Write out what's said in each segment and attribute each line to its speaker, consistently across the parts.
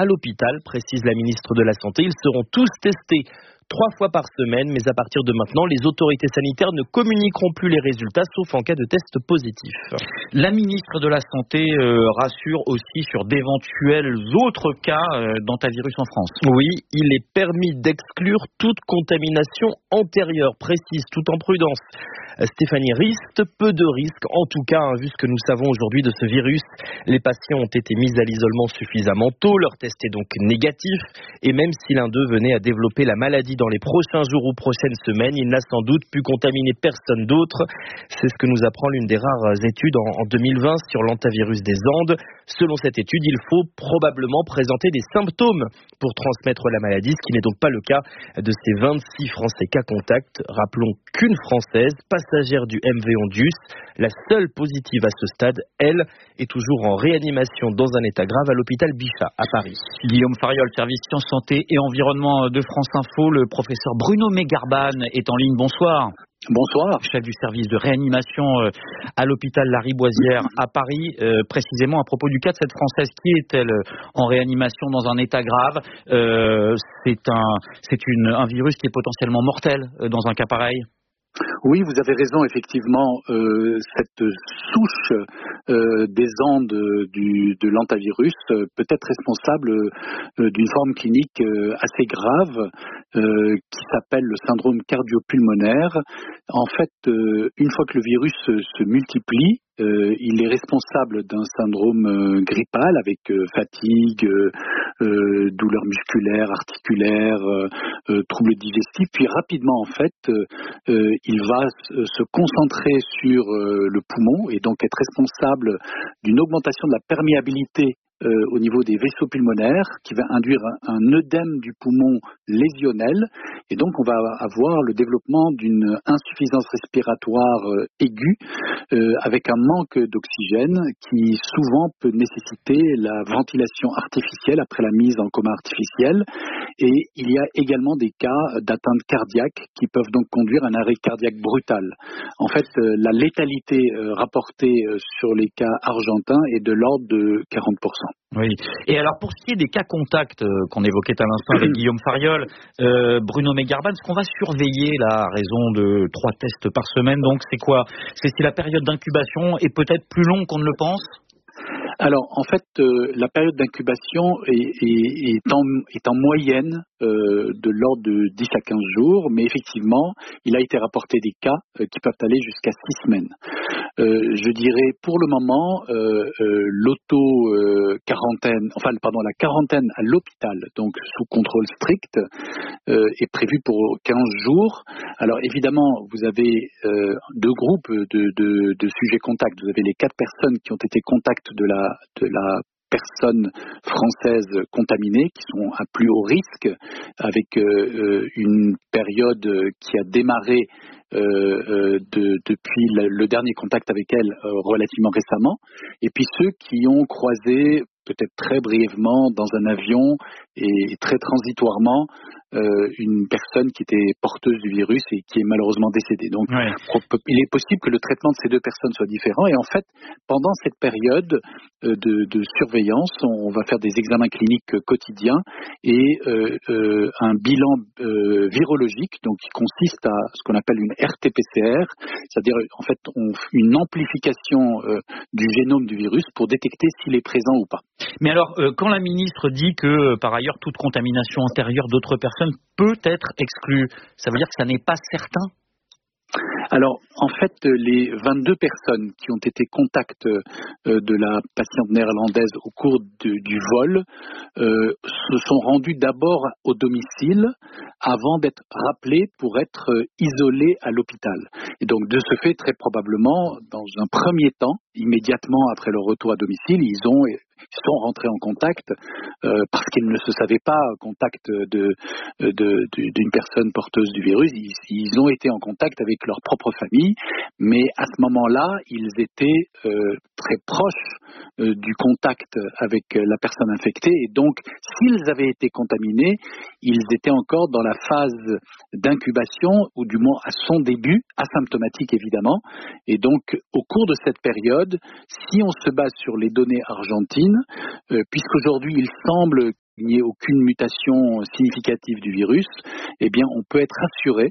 Speaker 1: à l'hôpital, précise la ministre de la Santé. Ils seront tous testés 3 fois par semaine, mais à partir de maintenant, les autorités sanitaires ne communiqueront plus les résultats, sauf en cas de test positif.
Speaker 2: La ministre de la Santé rassure aussi sur d'éventuels autres cas d'hantavirus en France.
Speaker 1: Oui, il est permis d'exclure toute contamination antérieure, précise tout en prudence. Stéphanie Rist, peu de risques, en tout cas, vu ce que nous savons aujourd'hui de ce virus. Les patients ont été mis à l'isolement suffisamment tôt, leur test est donc négatif, et même si l'un d'eux venait à développer la maladie dans les prochains jours ou prochaines semaines, il n'a sans doute pu contaminer personne d'autre. C'est ce que nous apprend l'une des rares études en 2020 sur l'hantavirus des Andes. Selon cette étude, il faut probablement présenter des symptômes pour transmettre la maladie, ce qui n'est donc pas le cas de ces 26 Français cas contact. Rappelons qu'une Française, passagère du MV Ondius, la seule positive à ce stade, elle, est toujours en réanimation dans un état grave à l'hôpital Bichat à Paris.
Speaker 2: Guillaume Fariol, service Sciences Santé et Environnement de France Info, le professeur Bruno Mégarban est en ligne. Bonsoir.
Speaker 3: Bonsoir.
Speaker 2: Chef du service de réanimation à l'hôpital Lariboisière à Paris, précisément à propos du cas de cette Française. Qui est-elle en réanimation dans un état grave? C'est un virus qui est potentiellement mortel dans un cas pareil.
Speaker 3: Oui, vous avez raison, effectivement, cette souche des Andes de l'hantavirus peut être responsable d'une forme clinique assez grave qui s'appelle le syndrome cardio-pulmonaire. En fait, une fois que le virus se multiplie, il est responsable d'un syndrome grippal avec fatigue, douleurs musculaires, articulaires, troubles digestifs. Puis rapidement, en fait, il va se concentrer sur le poumon et donc être responsable d'une augmentation de la perméabilité au niveau des vaisseaux pulmonaires qui va induire un œdème du poumon lésionnel et donc on va avoir le développement d'une insuffisance respiratoire aiguë avec un manque d'oxygène qui souvent peut nécessiter la ventilation artificielle après la mise en coma artificiel et il y a également des cas d'atteinte cardiaque qui peuvent donc conduire à un arrêt cardiaque brutal. En fait, la létalité rapportée sur les cas argentins est de l'ordre de 40%.
Speaker 2: Oui. Et alors pour ce qui est des cas contacts qu'on évoquait à l'instant avec Guillaume Fariol, Bruno Mégarban, ce qu'on va surveiller là, à raison de 3 tests par semaine, donc c'est quoi? C'est si la période d'incubation est peut-être plus longue qu'on ne le pense?
Speaker 3: Alors, en fait, la période d'incubation est en moyenne de l'ordre de 10 à 15 jours, mais effectivement, il a été rapporté des cas qui peuvent aller jusqu'à 6 semaines. Je dirais, pour le moment, la quarantaine à l'hôpital, donc sous contrôle strict, est prévue pour 15 jours. Alors, évidemment, vous avez 2 groupes de sujets contacts. Vous avez les 4 personnes qui ont été contacts de la personnes françaises contaminées qui sont à plus haut risque avec une période qui a démarré depuis le dernier contact avec elle relativement récemment et puis ceux qui ont croisé peut-être très brièvement dans un avion et très transitoirement une personne qui était porteuse du virus et qui est malheureusement décédée. Donc, il est possible que le traitement de ces 2 personnes soit différent. Et en fait, pendant cette période de surveillance, on va faire des examens cliniques quotidiens et un bilan virologique, donc qui consiste à ce qu'on appelle une RT-PCR, c'est-à-dire en fait une amplification du génome du virus pour détecter s'il est présent ou pas.
Speaker 2: Mais alors, quand la ministre dit que par ailleurs toute contamination antérieure d'autres personnes peut être exclue, ça veut dire que ça n'est pas certain?
Speaker 3: Alors, en fait, les 22 personnes qui ont été contacts de la patiente néerlandaise au cours du vol se sont rendues d'abord au domicile avant d'être rappelées pour être isolées à l'hôpital. Et donc, de ce fait, très probablement, dans un premier temps, immédiatement après leur retour à domicile, ils sont rentrés en contact parce qu'ils ne se savaient pas contact d'une personne porteuse du virus. Ils ont été en contact avec leur propre famille, mais à ce moment-là, ils étaient très proches du contact avec la personne infectée et donc s'ils avaient été contaminés, ils étaient encore dans la phase d'incubation ou du moins à son début, asymptomatique évidemment. Et donc au cours de cette période, si on se base sur les données argentines, puisqu'aujourd'hui il semble qu'il n'y ait aucune mutation significative du virus, eh bien, on peut être rassuré,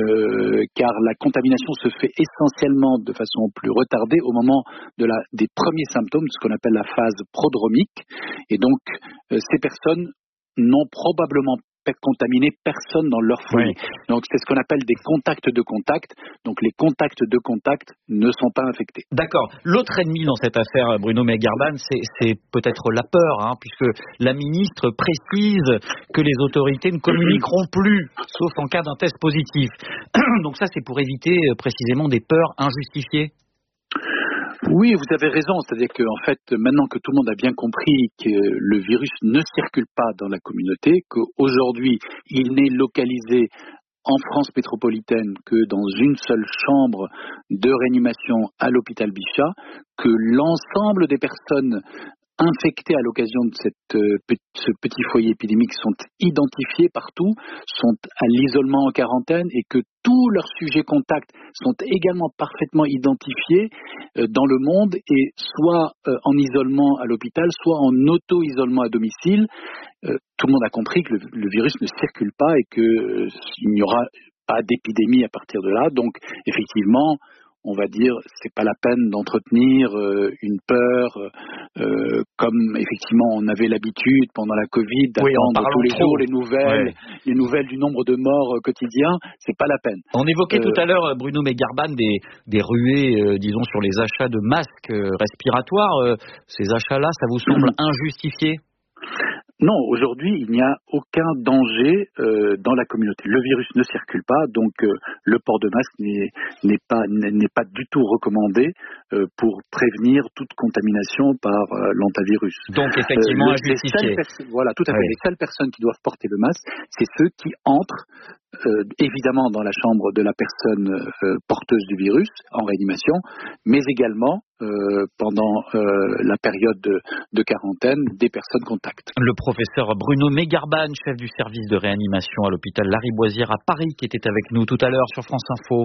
Speaker 3: car la contamination se fait essentiellement de façon plus retardée au moment des premiers symptômes, ce qu'on appelle la phase prodromique. Et donc, ces personnes n'ont probablement pas contaminé personne dans leur foyer. Oui. Donc, c'est ce qu'on appelle des contacts de contact. Donc, les contacts de contact ne sont pas infectés.
Speaker 2: D'accord. L'autre ennemi dans cette affaire, Bruno Megherban, c'est peut-être la peur, puisque la ministre précise que les autorités ne communiqueront plus, sauf en cas d'un test positif. Donc ça, c'est pour éviter précisément des peurs injustifiées.
Speaker 3: Oui, vous avez raison. C'est-à-dire qu'en fait, maintenant que tout le monde a bien compris que le virus ne circule pas dans la communauté, qu'aujourd'hui, il n'est localisé en France métropolitaine que dans une seule chambre de réanimation à l'hôpital Bichat, que l'ensemble des personnes infectés à l'occasion de ce petit foyer épidémique sont identifiés partout, sont à l'isolement en quarantaine et que tous leurs sujets contacts sont également parfaitement identifiés dans le monde et soit en isolement à l'hôpital, soit en auto-isolement à domicile. Tout le monde a compris que le virus ne circule pas et qu'il n'y aura pas d'épidémie à partir de là. Donc, effectivement, on va dire, c'est pas la peine d'entretenir une peur comme effectivement on avait l'habitude pendant la Covid d'attendre tous les jours les nouvelles du nombre de morts quotidiens. C'est pas la peine.
Speaker 2: On évoquait tout à l'heure, Bruno Megherban, des ruées, disons, sur les achats de masques respiratoires. Ces achats-là, ça vous semble injustifié ?
Speaker 3: Non, aujourd'hui, il n'y a aucun danger dans la communauté. Le virus ne circule pas, donc le port de masque n'est pas du tout recommandé pour prévenir toute contamination par l'hantavirus.
Speaker 2: Donc effectivement, injustifié.
Speaker 3: Voilà, tout à fait. Les seules personnes qui doivent porter le masque, c'est ceux qui entrent évidemment dans la chambre de la personne porteuse du virus en réanimation, mais également pendant la période de quarantaine des personnes contacts.
Speaker 2: Le professeur Bruno Megherban, chef du service de réanimation à l'hôpital Lariboisière à Paris, qui était avec nous tout à l'heure sur France Info.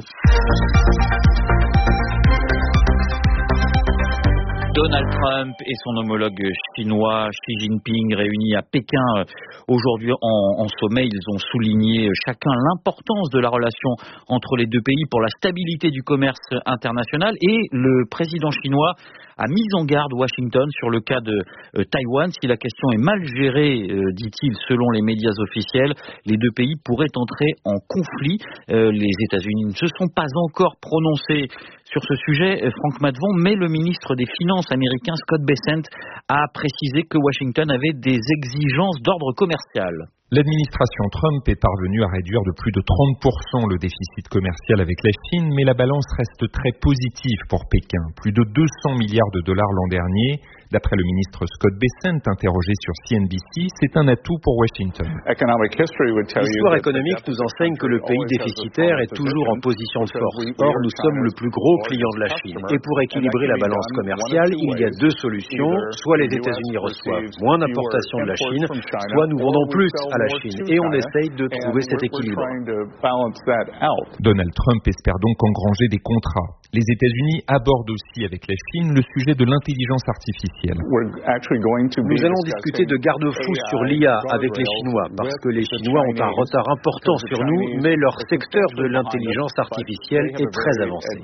Speaker 2: Donald Trump et son homologue chinois Xi Jinping réunis à Pékin aujourd'hui en sommet. Ils ont souligné chacun l'importance de la relation entre les deux pays pour la stabilité du commerce international. Et le président chinois a mis en garde Washington sur le cas de Taïwan. Si la question est mal gérée, dit-il, selon les médias officiels, les deux pays pourraient entrer en conflit. Les États-Unis ne se sont pas encore prononcés sur ce sujet, Franck Matvon, mais le ministre des Finances américain Scott Bessent a précisé que Washington avait des exigences d'ordre commercial.
Speaker 4: L'administration Trump est parvenue à réduire de plus de 30% le déficit commercial avec la Chine, mais la balance reste très positive pour Pékin. Plus de 200 milliards de dollars l'an dernier. D'après le ministre Scott Bessent, interrogé sur CNBC, c'est un atout pour Washington.
Speaker 5: L'histoire économique nous enseigne que le pays déficitaire est toujours en position de force. Or, nous sommes le plus gros client de la Chine. Et pour équilibrer la balance commerciale, il y a deux solutions. Soit les États-Unis reçoivent moins d'importations de la Chine, soit nous vendons plus à la Chine. Et on essaye de trouver cet équilibre.
Speaker 4: Donald Trump espère donc engranger des contrats. Les États-Unis abordent aussi avec la Chine le sujet de l'intelligence artificielle.
Speaker 5: Nous allons discuter de garde-fous sur l'IA avec les Chinois, parce que les Chinois ont un retard important sur nous, mais leur secteur de l'intelligence artificielle est très avancé.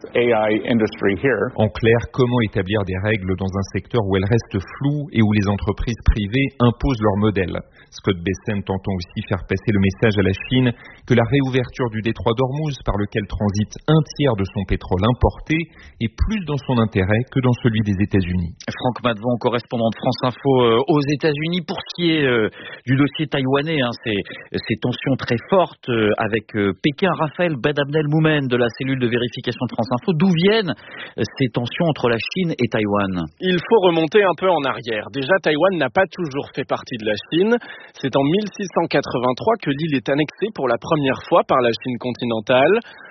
Speaker 4: En clair, comment établir des règles dans un secteur où elles restent floues et où les entreprises privées imposent leur modèle? Scott Bessent entend aussi faire passer le message à la Chine que la réouverture du détroit d'Ormuz, par lequel transite un tiers de son pétrole importé, est plus dans son intérêt que dans celui des États-Unis.
Speaker 2: Franck Matvon, correspondant de France Info aux États-Unis. Pour ce qui est du dossier taïwanais, ces tensions très fortes avec Pékin. Raphaël Bedabnel-Moumen de la cellule de vérification de France Info, d'où viennent ces tensions entre la Chine et Taïwan?
Speaker 6: Il faut remonter un peu en arrière. Déjà, Taïwan n'a pas toujours fait partie de la Chine. C'est en 1683 que l'île est annexée pour la première fois par la Chine continentale.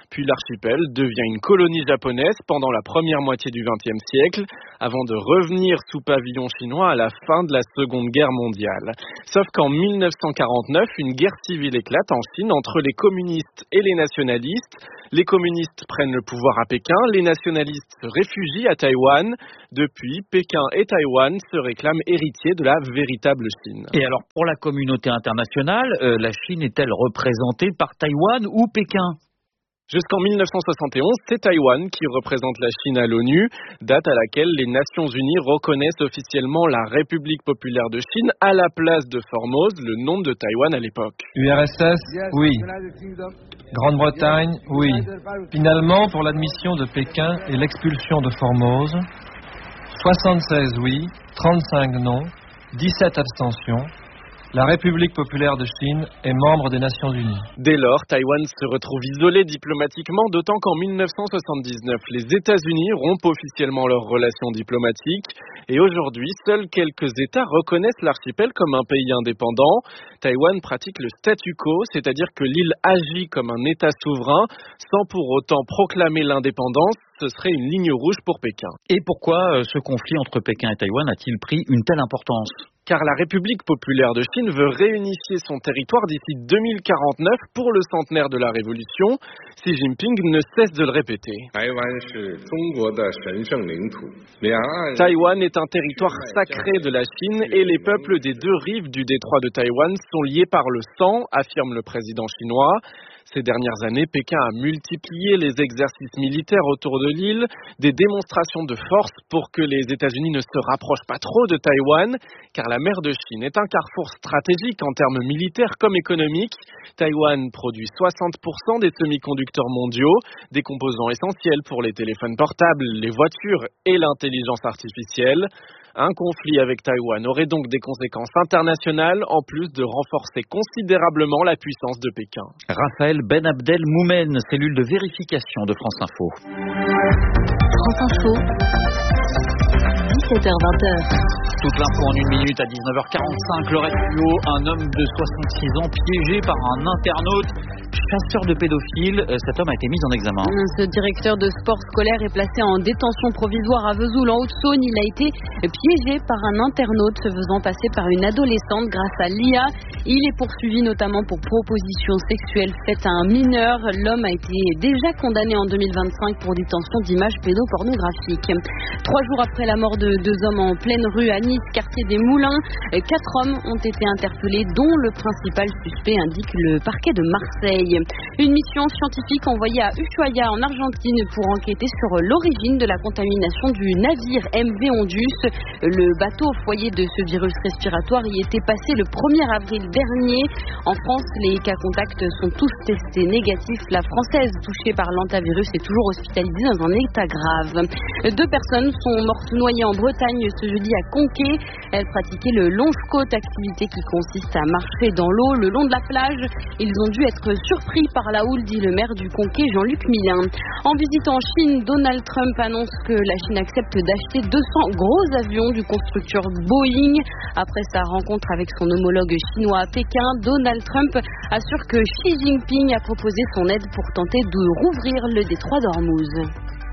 Speaker 6: Puis l'archipel devient une colonie japonaise pendant la première moitié du XXe siècle, avant de revenir sous pavillon chinois à la fin de la Seconde Guerre mondiale. Sauf qu'en 1949, une guerre civile éclate en Chine entre les communistes et les nationalistes. Les communistes prennent le pouvoir à Pékin, les nationalistes se réfugient à Taïwan. Depuis, Pékin et Taïwan se réclament héritiers de la véritable Chine.
Speaker 2: Et alors, pour la communauté internationale, la Chine est-elle représentée par Taïwan ou Pékin ?
Speaker 6: Jusqu'en 1971, c'est Taïwan qui représente la Chine à l'ONU, date à laquelle les Nations Unies reconnaissent officiellement la République populaire de Chine à la place de Formose, le nom de Taïwan à l'époque.
Speaker 7: URSS, oui. Grande-Bretagne, oui. Finalement, pour l'admission de Pékin et l'expulsion de Formose, 76 oui, 35 non, 17 abstentions. La République populaire de Chine est membre des Nations Unies.
Speaker 6: Dès lors, Taïwan se retrouve isolé diplomatiquement, d'autant qu'en 1979, les États-Unis rompent officiellement leurs relations diplomatiques. Et aujourd'hui, seuls quelques États reconnaissent l'archipel comme un pays indépendant. Taïwan pratique le statu quo, c'est-à-dire que l'île agit comme un État souverain, sans pour autant proclamer l'indépendance. Ce serait une ligne rouge pour Pékin.
Speaker 2: Et pourquoi ce conflit entre Pékin et Taïwan a-t-il pris une telle importance ?
Speaker 6: Car la République populaire de Chine veut réunifier son territoire d'ici 2049 pour le centenaire de la Révolution. Xi Jinping ne cesse de le répéter. Taïwan est un territoire sacré de la Chine et les peuples des deux rives du détroit de Taïwan sont liés par le sang, affirme le président chinois. Ces dernières années, Pékin a multiplié les exercices militaires autour de l'île, des démonstrations de force pour que les États-Unis ne se rapprochent pas trop de Taïwan, car la mer de Chine est un carrefour stratégique en termes militaires comme économiques. Taïwan produit 60% des semi-conducteurs mondiaux, des composants essentiels pour les téléphones portables, les voitures et l'intelligence artificielle. Un conflit avec Taïwan aurait donc des conséquences internationales, en plus de renforcer considérablement la puissance de Pékin.
Speaker 2: Raphaël Ben Abdel Moumen, cellule de vérification de France Info.
Speaker 8: France Info, 17h-20h.
Speaker 2: Toute l'info en 1 minute à 19h45. Le Rétio, un homme de 66 ans piégé par un internaute chasseur de pédophiles. Cet homme a été mis en examen.
Speaker 8: Ce directeur de sport scolaire est placé en détention provisoire à Vesoul en Haute-Saône. Il a été piégé par un internaute se faisant passer par une adolescente grâce à l'IA. Il est poursuivi notamment pour proposition sexuelle faite à un mineur. L'homme a été déjà condamné en 2025 pour détention d'images pédopornographiques. 3 jours après la mort de 2 hommes en pleine rue à Nice, quartier des Moulins, 4 hommes ont été interpellés, dont le principal suspect, indique le parquet de Marseille. Une mission scientifique envoyée à Ushuaia en Argentine pour enquêter sur l'origine de la contamination du navire MV Ondus. Le bateau au foyer de ce virus respiratoire y était passé le 1er avril dernier. En France, les cas contacts sont tous testés négatifs. La Française touchée par l'hantavirus est toujours hospitalisée dans un état grave. 2 personnes sont mortes noyées en Bretagne ce jeudi à Conquet. Elles pratiquaient le longe-côte, activité qui consiste à marcher dans l'eau le long de la plage. Ils ont dû être surpris par la houle, dit le maire du Conquet, Jean-Luc Millin. En visitant en Chine, Donald Trump annonce que la Chine accepte d'acheter 200 gros avions du constructeur Boeing. Après sa rencontre avec son homologue chinois à Pékin, Donald Trump assure que Xi Jinping a proposé son aide pour tenter de rouvrir le détroit d'Ormuz.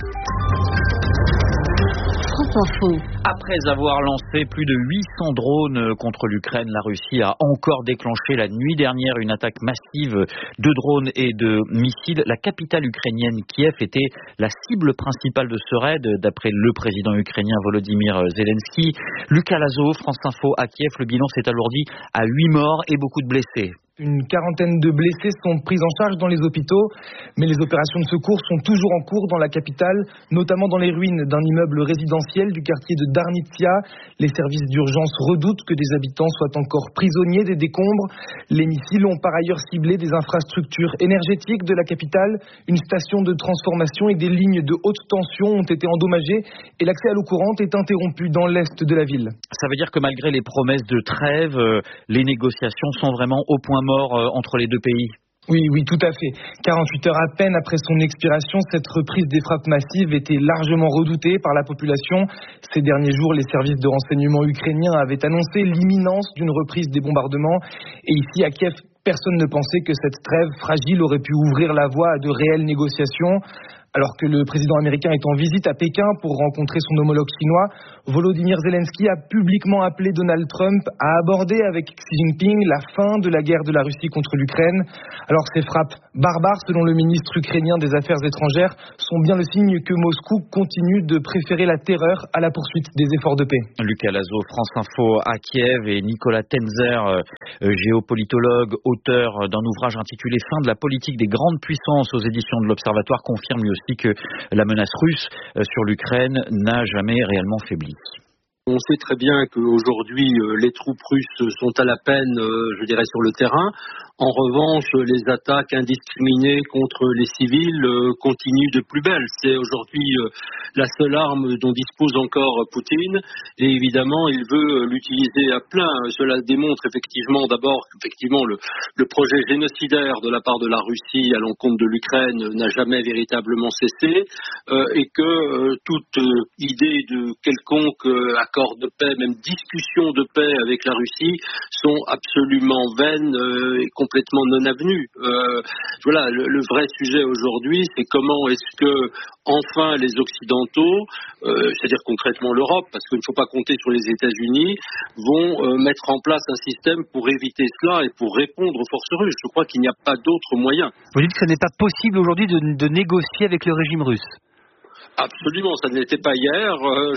Speaker 2: Après avoir lancé plus de 800 drones contre l'Ukraine, la Russie a encore déclenché la nuit dernière une attaque massive de drones et de missiles. La capitale ukrainienne, Kiev, était la cible principale de ce raid, d'après le président ukrainien Volodymyr Zelensky. Lucas Lazo, France Info à Kiev, le bilan s'est alourdi à 8 morts et beaucoup de blessés.
Speaker 9: Une quarantaine de blessés sont pris en charge dans les hôpitaux, mais les opérations de secours sont toujours en cours dans la capitale, notamment dans les ruines d'un immeuble résidentiel du quartier de Darnitsia. Les services d'urgence redoutent que des habitants soient encore prisonniers des décombres. Les missiles ont par ailleurs ciblé des infrastructures énergétiques de la capitale. Une station de transformation et des lignes de haute tension ont été endommagées et l'accès à l'eau courante est interrompu dans l'est de la ville.
Speaker 2: Ça veut dire que malgré les promesses de trêve, les négociations sont vraiment au point mort entre les 2 pays.
Speaker 9: Oui, tout à fait. 48 heures à peine après son expiration, cette reprise des frappes massives était largement redoutée par la population. Ces derniers jours, les services de renseignement ukrainiens avaient annoncé l'imminence d'une reprise des bombardements. Et ici, à Kiev, Personne ne pensait que cette trêve fragile aurait pu ouvrir la voie à de réelles négociations. Alors que le président américain est en visite à Pékin pour rencontrer son homologue chinois, Volodymyr Zelensky a publiquement appelé Donald Trump à aborder avec Xi Jinping la fin de la guerre de la Russie contre l'Ukraine. Alors ces frappes barbares, selon le ministre ukrainien des Affaires étrangères, sont bien le signe que Moscou continue de préférer la terreur à la poursuite des efforts de paix.
Speaker 2: Lucas Lazo, France Info à Kiev, et Nicolas Tenzer, géopolitologue, auteur d'un ouvrage intitulé « Fin de la politique des grandes puissances » aux éditions de l'Observatoire, confirme lui aussi que la menace russe sur l'Ukraine n'a jamais réellement faibli.
Speaker 10: On sait très bien qu'aujourd'hui, les troupes russes sont à la peine, je dirais, sur le terrain. En revanche, les attaques indiscriminées contre les civils continuent de plus belle. C'est aujourd'hui la seule arme dont dispose encore Poutine. Et évidemment, il veut l'utiliser à plein. Cela démontre effectivement, d'abord, qu'effectivement, le projet génocidaire de la part de la Russie à l'encontre de l'Ukraine n'a jamais véritablement cessé. Et que toute idée de quelconque accord de paix, même discussion de paix avec la Russie, sont absolument vaines et complètement non avenues. Voilà, le vrai sujet aujourd'hui, c'est comment est-ce que enfin les Occidentaux, c'est-à-dire concrètement l'Europe, parce qu'il ne faut pas compter sur les États-Unis, vont mettre en place un système pour éviter cela et pour répondre aux forces russes. Je crois qu'il n'y a pas d'autre moyen.
Speaker 11: Vous dites que ce n'est pas possible aujourd'hui de négocier avec le régime russe?
Speaker 10: Absolument, ça ne l'était pas hier.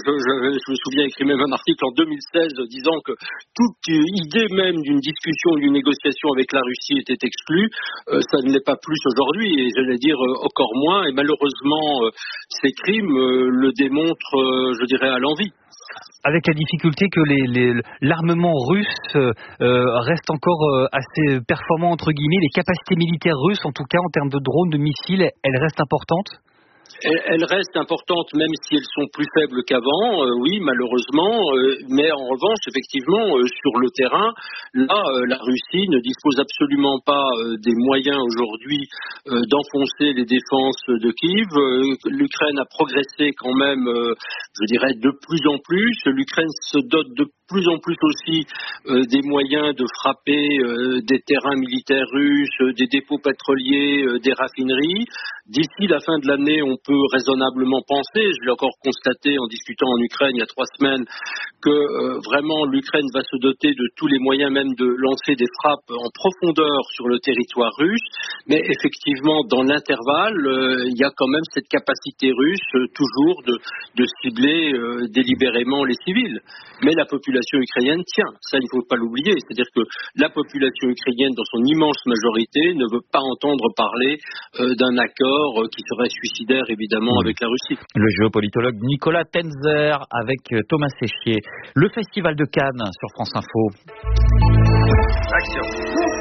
Speaker 10: Je me souviens écrit même un article en 2016 disant que toute idée même d'une discussion, d'une négociation avec la Russie était exclue. Ça ne l'est pas plus aujourd'hui, et j'allais dire encore moins. Et malheureusement, ces crimes le démontrent, je dirais, à l'envi.
Speaker 11: Avec la difficulté que l'armement russe reste encore assez performant, entre guillemets, les capacités militaires russes, en tout cas en termes de drones, de missiles, elles restent importantes?
Speaker 10: Elles restent importantes, même si elles sont plus faibles qu'avant, oui, malheureusement, mais en revanche, effectivement, sur le terrain, là, la Russie ne dispose absolument pas des moyens aujourd'hui d'enfoncer les défenses de Kiev. L'Ukraine a progressé quand même, je dirais, de plus en plus. L'Ukraine se dote de plus en plus aussi des moyens de frapper des terrains militaires russes, des dépôts pétroliers, des raffineries. D'ici la fin de l'année, on peut raisonnablement penser, je l'ai encore constaté en discutant en Ukraine il y a 3 semaines, que vraiment l'Ukraine va se doter de tous les moyens, même de lancer des frappes en profondeur sur le territoire russe. Mais effectivement, dans l'intervalle, il y a quand même cette capacité russe toujours de cibler délibérément les civils. Mais la population ukrainienne tient, ça il ne faut pas l'oublier. C'est-à-dire que la population ukrainienne, dans son immense majorité, ne veut pas entendre parler d'un accord qui serait suicidaire, évidemment, avec la Russie.
Speaker 2: Le géopolitologue Nicolas Tenzer avec Thomas Séchier. Le Festival de Cannes sur France Info.
Speaker 12: Action.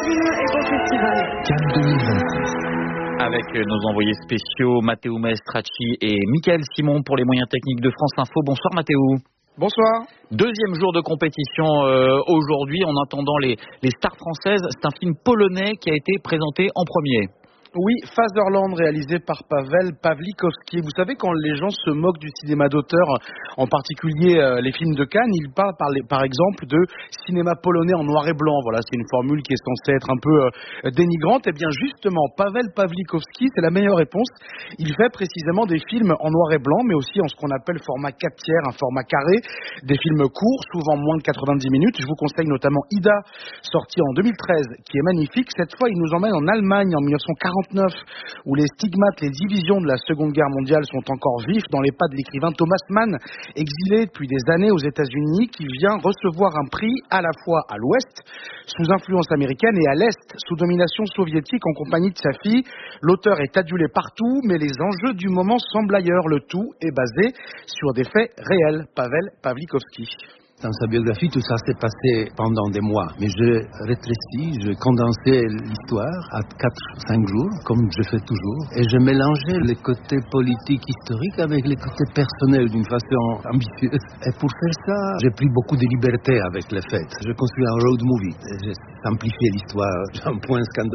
Speaker 2: Cannes 2026. Avec nos envoyés spéciaux Matteo Maestracci et Michael Simon pour les moyens techniques de France Info. Bonsoir Matteo.
Speaker 13: Bonsoir.
Speaker 2: Deuxième jour de compétition aujourd'hui, en attendant les stars françaises. C'est un film polonais qui a été présenté en premier.
Speaker 13: Oui, Fatherland, réalisé par Paweł Pawlikowski. Vous savez, quand les gens se moquent du cinéma d'auteur, en particulier les films de Cannes, ils parlent par exemple de cinéma polonais en noir et blanc. Voilà, c'est une formule qui est censée être un peu dénigrante. Eh bien, justement, Paweł Pawlikowski, c'est la meilleure réponse. Il fait précisément des films en noir et blanc, mais aussi en ce qu'on appelle format 4/3, un format carré. Des films courts, souvent moins de 90 minutes. Je vous conseille notamment Ida, sorti en 2013, qui est magnifique. Cette fois, il nous emmène en Allemagne en 1949, où les stigmates, les divisions de la Seconde Guerre mondiale sont encore vifs dans les pas de l'écrivain Thomas Mann, exilé depuis des années aux États-Unis, qui vient recevoir un prix à la fois à l'ouest, sous influence américaine, et à l'est, sous domination soviétique, en compagnie de sa fille. L'auteur est adulé partout, mais les enjeux du moment semblent ailleurs. Le tout est basé sur des faits réels. Paweł Pawlikowski.
Speaker 14: Dans sa biographie, tout ça s'est passé pendant des mois. Mais je rétrécis, je condensais l'histoire à 4-5 jours, comme je fais toujours. Et je mélangeais les côtés politiques historiques avec les côtés personnels d'une façon ambitieuse. Et pour faire ça, j'ai pris beaucoup de liberté avec les faits. Je construis un road movie. Et j'ai simplifié l'histoire à un point scandaleux.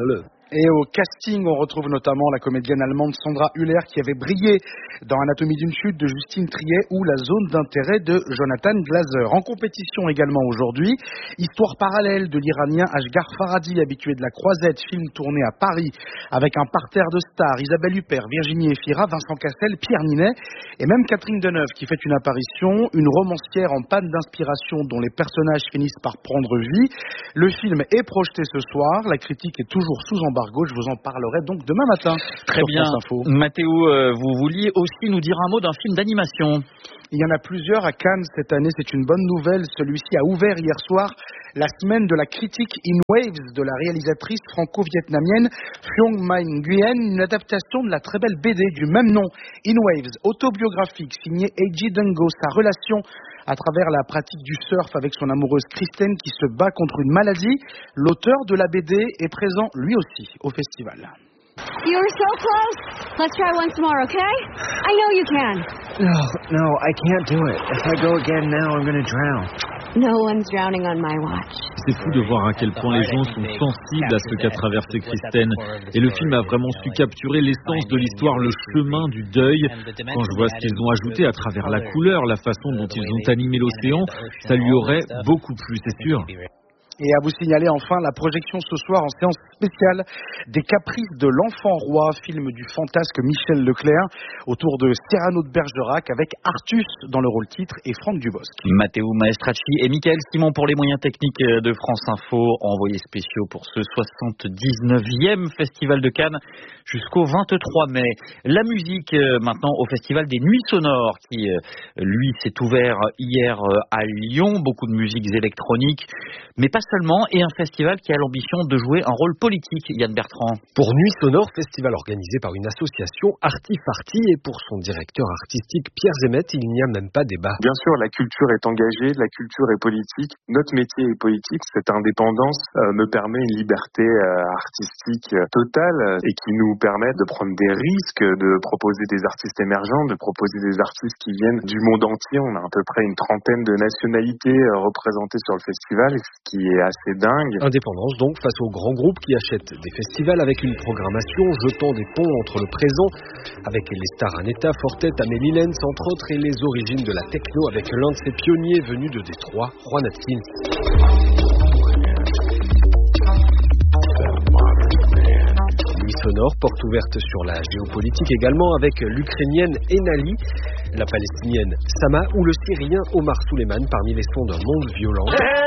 Speaker 13: Et au casting, on retrouve notamment la comédienne allemande Sandra Hüller qui avait brillé dans Anatomie d'une chute de Justine Triet ou La zone d'intérêt de Jonathan Glazer. En compétition également aujourd'hui, Histoire parallèle de l'Iranien Ashghar Farhadi, habitué de la Croisette, film tourné à Paris avec un parterre de stars, Isabelle Huppert, Virginie Efira, Vincent Cassel, Pierre Ninet et même Catherine Deneuve qui fait une apparition, une romancière en panne d'inspiration dont les personnages finissent par prendre vie. Le film est projeté ce soir, la critique est toujours sous embargo. Je vous en parlerai donc demain matin.
Speaker 2: Très bien. Mathéo, vous vouliez aussi nous dire un mot d'un film d'animation.
Speaker 13: Il y en a plusieurs à Cannes cette année, c'est une bonne nouvelle. Celui-ci a ouvert hier soir la semaine de la critique In Waves de la réalisatrice franco-vietnamienne Phuong Minh Nguyen, une adaptation de la très belle BD du même nom, In Waves, autobiographique, signée Eiji Dengo, sa relation à travers la pratique du surf avec son amoureuse Kristen qui se bat contre une maladie. L'auteur de la BD est présent lui aussi au festival.
Speaker 12: You were so close. Let's try once more, okay? I know you can.
Speaker 15: No, I can't do it. If I go again now, I'm going to drown.
Speaker 12: No one's drowning on my watch.
Speaker 16: C'est fou de voir à quel point les gens sont sensibles à ce qu'a traversé Kristen. Et le film a vraiment su capturer l'essence de l'histoire, le chemin du deuil. Quand je vois ce qu'ils ont ajouté à travers la couleur, la façon dont ils ont animé l'océan, ça lui aurait beaucoup plu, c'est sûr.
Speaker 13: Et à vous signaler enfin la projection ce soir en séance spéciale des Caprices de l'Enfant Roi, film du fantasque Michel Leclerc, autour de Cyrano de Bergerac avec Artus dans le rôle titre et Franck Dubosc.
Speaker 2: Matteo Maestracci et Mickaël Simon pour les moyens techniques de France Info, envoyés spéciaux pour ce 79e Festival de Cannes jusqu'au 23 mai. La musique maintenant au Festival des Nuits Sonores qui, lui, s'est ouvert hier à Lyon. Beaucoup de musiques électroniques, mais pas seulement, et un festival qui a l'ambition de jouer un rôle politique, Yann Bertrand.
Speaker 17: Pour Nuits Sonores, festival organisé par une association Artifarty et pour son directeur artistique Pierre Zemet, il n'y a même pas débat.
Speaker 18: Bien sûr, la culture est engagée, la culture est politique, notre métier est politique, cette indépendance me permet une liberté artistique totale et qui nous permet de prendre des risques, de proposer des artistes émergents, de proposer des artistes qui viennent du monde entier. On a à peu près une trentaine de nationalités représentées sur le festival, ce qui est assez dingue.
Speaker 17: Indépendance donc face aux grands groupes qui achètent des festivals avec une programmation jetant des ponts entre le présent avec les stars Aneta, Fortet, Amélie Lenz entre autres et les origines de la techno avec l'un de ses pionniers venus de Détroit, Juan Atkins. Nuits sonores, porte ouverte sur la géopolitique également avec l'Ukrainienne Enali, la Palestinienne Sama ou le Syrien Omar Suleiman parmi les sons d'un monde violent.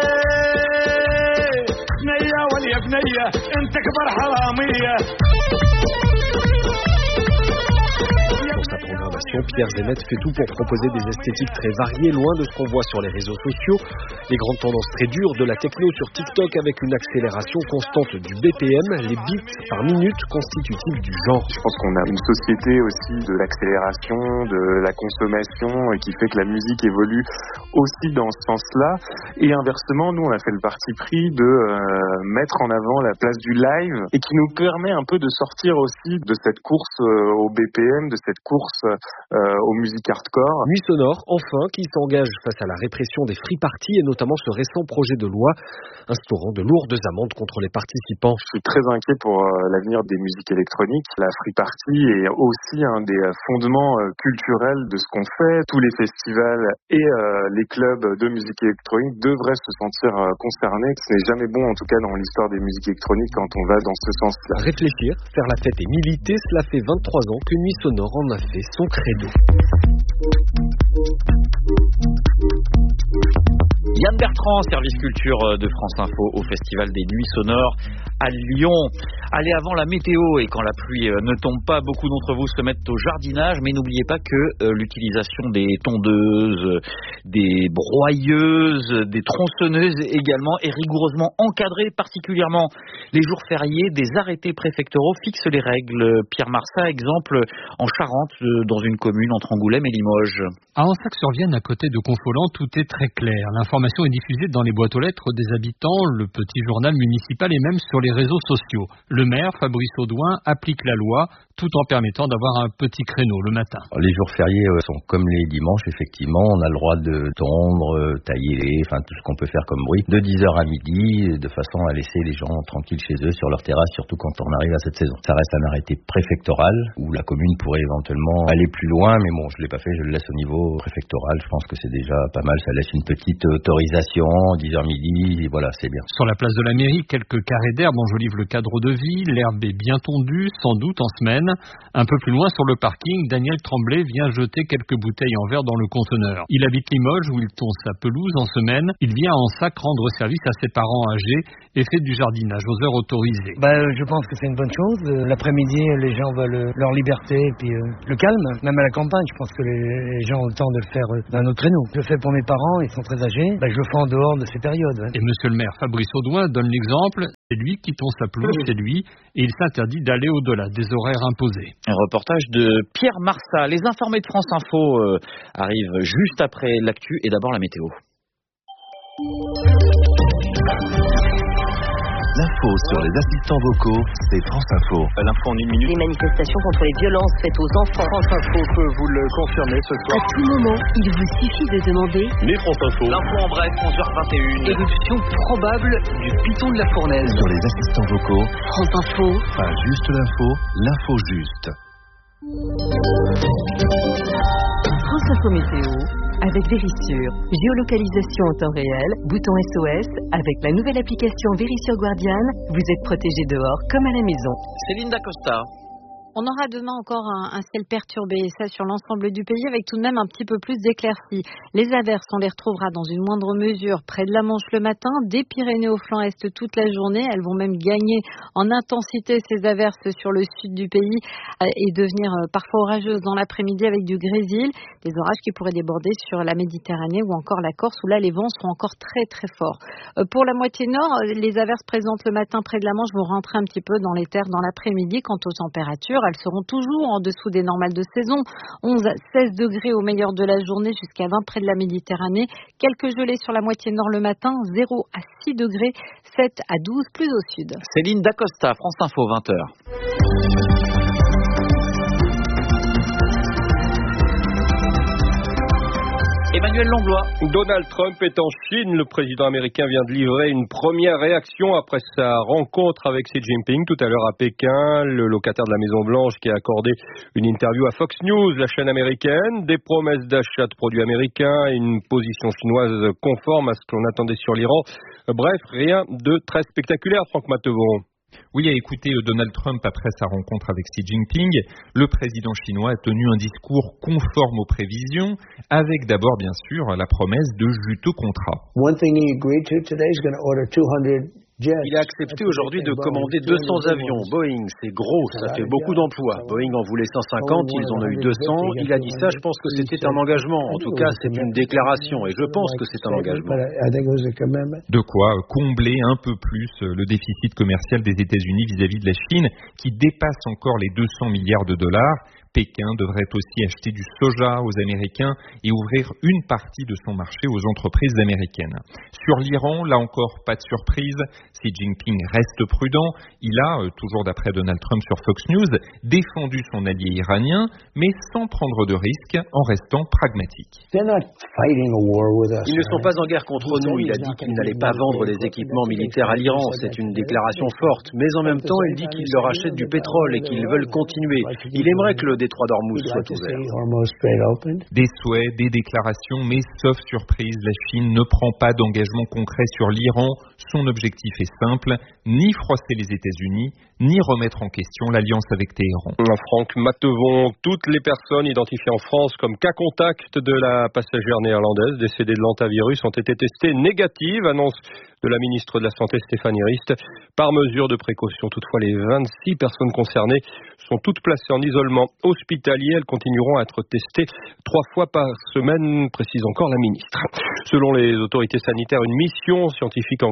Speaker 17: Dans sa programmation, Pierre Zemet fait tout pour proposer des esthétiques très variées, loin de ce qu'on voit sur les réseaux sociaux. Les grandes tendances très dures de la techno sur TikTok avec une accélération constante du BPM, les beats par minute constitutifs du genre.
Speaker 18: Je pense qu'on a une société aussi de l'accélération, de la consommation, qui fait que la musique évolue aussi dans ce sens-là. Et inversement, nous, on a fait le parti pris de mettre en avant la place du live et qui nous permet un peu de sortir aussi de cette course au BPM, de cette course aux musiques hardcore.
Speaker 17: Nuits sonores, enfin, qui s'engage face à la répression des free parties et notamment ce récent projet de loi instaurant de lourdes amendes contre les participants.
Speaker 18: Je suis très inquiet pour l'avenir des musiques électroniques. La free party est aussi un des fondements culturels de ce qu'on fait. Tous les festivals et les clubs de musique électronique devraient se sentir concernés. Ce n'est jamais bon, en tout cas dans l'histoire des musiques électroniques, quand on va dans ce sens-là.
Speaker 17: Réfléchir, faire la fête et militer, cela fait 23 ans que Nuits sonores en a fait son credo.
Speaker 2: Yann Bertrand, service culture de France Info au Festival des Nuits Sonores à Lyon. Allez, avant la météo et quand la pluie ne tombe pas, beaucoup d'entre vous se mettent au jardinage, mais n'oubliez pas que l'utilisation des tondeuses, des broyeuses, des tronçonneuses également est rigoureusement encadrée, particulièrement les jours fériés. Des arrêtés préfectoraux fixent les règles. Pierre Marsat, exemple en Charente, dans une commune entre Angoulême et Limoges.
Speaker 19: À Ansac-sur-Vienne, à côté de Confolens, tout est très clair. L'information
Speaker 7: l'information est diffusée dans les boîtes aux lettres des habitants, le petit journal municipal et même sur les réseaux sociaux. Le maire, Fabrice Audouin, applique la loi tout en permettant d'avoir un petit créneau le matin.
Speaker 19: Les jours fériés sont comme les dimanches, effectivement. On a le droit de tondre, tailler, enfin tout ce qu'on peut faire comme bruit, de 10h à midi, de façon à laisser les gens tranquilles chez eux, sur leur terrasse, surtout quand on arrive à cette saison. Ça reste un arrêté préfectoral, où la commune pourrait éventuellement aller plus loin, mais bon, je l'ai pas fait, je le laisse au niveau préfectoral. Je pense que c'est déjà pas mal, ça laisse une petite autorisation, 10h midi, et voilà, c'est bien.
Speaker 7: Sur la place de la mairie, quelques carrés d'herbe enjolivent le cadre de vie, l'herbe est bien tondue, sans doute en semaine. Un peu plus loin sur le parking, Daniel Tremblay vient jeter quelques bouteilles en verre dans le conteneur. Il habite Limoges où il tonde sa pelouse en semaine. Il vient en sac rendre service à ses parents âgés et fait du jardinage aux heures autorisées.
Speaker 20: Je pense que c'est une bonne chose. L'après-midi, les gens veulent leur liberté et puis le calme. Même à la campagne, je pense que les gens ont le temps de le faire d'un autre créneau. Je le fais pour mes parents, ils sont très âgés. Je le fais en dehors de ces périodes.
Speaker 7: Et monsieur le maire Fabrice Audouin donne l'exemple. C'est lui qui tonde sa pelouse, c'est lui. Et il s'interdit d'aller au-delà des horaires imposés.
Speaker 2: Un reportage de Pierre Marsat. Les informés de France Info arrivent juste après l'actu et d'abord la météo.
Speaker 21: L'info sur les assistants vocaux, c'est France Info.
Speaker 2: L'info en 1 minute.
Speaker 22: Les manifestations contre les violences faites aux enfants.
Speaker 23: France Info peut vous le confirmer ce soir.
Speaker 22: À tout moment, il vous suffit de demander.
Speaker 23: Mais France Info.
Speaker 2: L'info en bref, 11h21.
Speaker 11: Éruption probable du piton de la fournaise.
Speaker 21: Sur les assistants vocaux.
Speaker 22: France Info.
Speaker 21: Pas juste l'info, l'info juste.
Speaker 22: France Info Météo. Avec Vérissure, géolocalisation en temps réel, bouton SOS, avec la nouvelle application Vérissure Guardian, vous êtes protégé dehors comme à la maison.
Speaker 2: Céline Dacosta.
Speaker 8: On aura demain encore un ciel perturbé, et ça sur l'ensemble du pays, avec tout de même un petit peu plus d'éclaircies. Les averses, on les retrouvera dans une moindre mesure près de la Manche le matin, des Pyrénées au flanc est toute la journée. Elles vont même gagner en intensité ces averses sur le sud du pays et devenir parfois orageuses dans l'après-midi avec du grésil. Des orages qui pourraient déborder sur la Méditerranée ou encore la Corse, où là les vents seront encore très très forts. Pour la moitié nord, les averses présentes le matin près de la Manche vont rentrer un petit peu dans les terres dans l'après-midi. Quant aux températures, elles seront toujours en dessous des normales de saison. 11 à 16 degrés au meilleur de la journée, jusqu'à 20 près de la Méditerranée. Quelques gelées sur la moitié nord le matin, 0 à 6 degrés, 7 à 12 plus au sud.
Speaker 2: Céline Dacosta, France Info, 20h. Emmanuel Langlois.
Speaker 24: Donald Trump est en Chine. Le président américain vient de livrer une première réaction après sa rencontre avec Xi Jinping tout à l'heure à Pékin. Le locataire de la Maison-Blanche qui a accordé une interview à Fox News, la chaîne américaine, des promesses d'achat de produits américains et une position chinoise conforme à ce qu'on attendait sur l'Iran. Bref, rien de très spectaculaire, Franck Mattevon.
Speaker 4: Oui, à écouter Donald Trump après sa rencontre avec Xi Jinping, le président chinois a tenu un discours conforme aux prévisions, avec d'abord, bien sûr, la promesse de juteux contrats.
Speaker 5: Il a accepté aujourd'hui de commander 200 avions. Boeing, c'est gros, ça fait beaucoup d'emplois. Boeing en voulait 150, ils en ont eu 200. Il a dit ça, je pense que c'était un engagement. En tout cas, c'est une déclaration et je pense que c'est un engagement.
Speaker 4: De quoi combler un peu plus le déficit commercial des États-Unis vis-à-vis de la Chine, qui dépasse encore les 200 milliards de dollars. Pékin devrait aussi acheter du soja aux Américains et ouvrir une partie de son marché aux entreprises américaines. Sur l'Iran, là encore, pas de surprise. Xi Jinping reste prudent. Il a, toujours d'après Donald Trump sur Fox News, défendu son allié iranien, mais sans prendre de risques, en restant pragmatique.
Speaker 5: Ils ne sont pas en guerre contre nous. Il a dit qu'il n'allait pas vendre des équipements militaires à l'Iran. C'est une déclaration forte. Mais en même temps, il dit qu'il leur achète du pétrole et qu'ils veulent continuer. Il aimerait que le détroit d'Ormuz soit ouvert.
Speaker 4: Des souhaits, des déclarations, mais sauf surprise, la Chine ne prend pas d'engagement concret sur l'Iran. Son objectif est simple, ni froisser les États-Unis, ni remettre en question l'alliance avec Téhéran.
Speaker 24: Franck Mattevon, toutes les personnes identifiées en France comme cas contact de la passagère néerlandaise décédée de l'hantavirus ont été testées négatives, annonce de la ministre de la Santé Stéphanie Rist. Par mesure de précaution, toutefois, les 26 personnes concernées sont toutes placées en isolement hospitalier. Elles continueront à être testées 3 fois par semaine, précise encore la ministre. Selon les autorités sanitaires, une mission scientifique enquête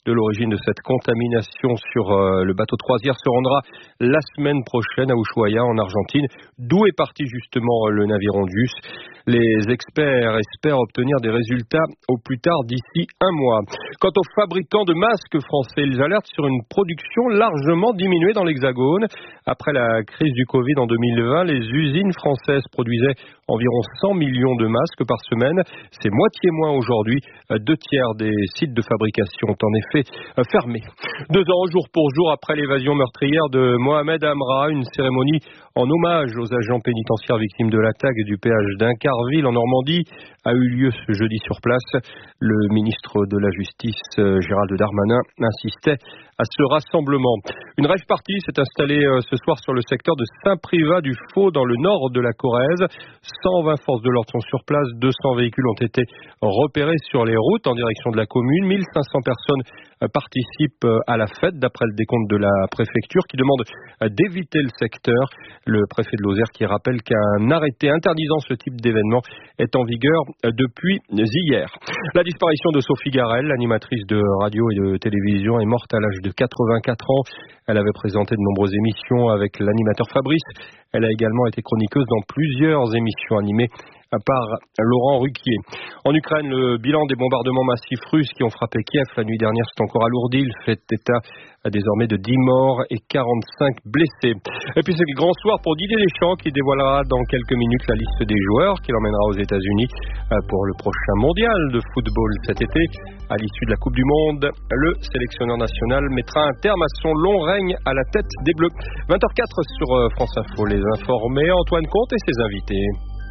Speaker 24: de l'origine de cette contamination sur le bateau de croisière se rendra la semaine prochaine à Ushuaia en Argentine, d'où est parti justement le navire Ondus. Les experts espèrent obtenir des résultats au plus tard d'ici un mois. Quant aux fabricants de masques français, ils alertent sur une production largement diminuée dans l'Hexagone. Après la crise du Covid en 2020, les usines françaises produisaient environ 100 millions de masques par semaine. C'est moitié moins aujourd'hui. 2/3 des sites de fabrication ont en effet fermé. 2 ans jour pour jour après l'évasion meurtrière de Mohamed Amra, une cérémonie en hommage aux agents pénitentiaires victimes de l'attaque du péage d'Incarville en Normandie a eu lieu ce jeudi sur place. Le ministre de la Justice, Gérald Darmanin, insistait à ce rassemblement. Une rave party s'est installée ce soir sur le secteur de Saint-Privat-du-Faux dans le nord de la Corrèze. 120 forces de l'ordre sont sur place, 200 véhicules ont été repérés sur les routes en direction de la commune. 1500 personnes participent à la fête d'après le décompte de la préfecture qui demande d'éviter le secteur. Le préfet de Lozère qui rappelle qu'un arrêté interdisant ce type d'événement est en vigueur depuis hier. La disparition de Sophie Garel, l'animatrice de radio et de télévision, est morte à l'âge de 84 ans. Elle avait présenté de nombreuses émissions avec l'animateur Fabrice. Elle a également été chroniqueuse dans plusieurs émissions animées par Laurent Ruquier. En Ukraine, le bilan des bombardements massifs russes qui ont frappé Kiev la nuit dernière s'est encore alourdi. Il fait état désormais de 10 morts et 45 blessés. Et puis c'est le grand soir pour Didier Deschamps qui dévoilera dans quelques minutes la liste des joueurs qu'il emmènera aux États-Unis pour le prochain mondial de football cet été. À l'issue de la Coupe du Monde, le sélectionneur national mettra un terme à son long règne à la tête des Bleus. 20h04 sur France Info, les informés, Antoine Comte et ses invités.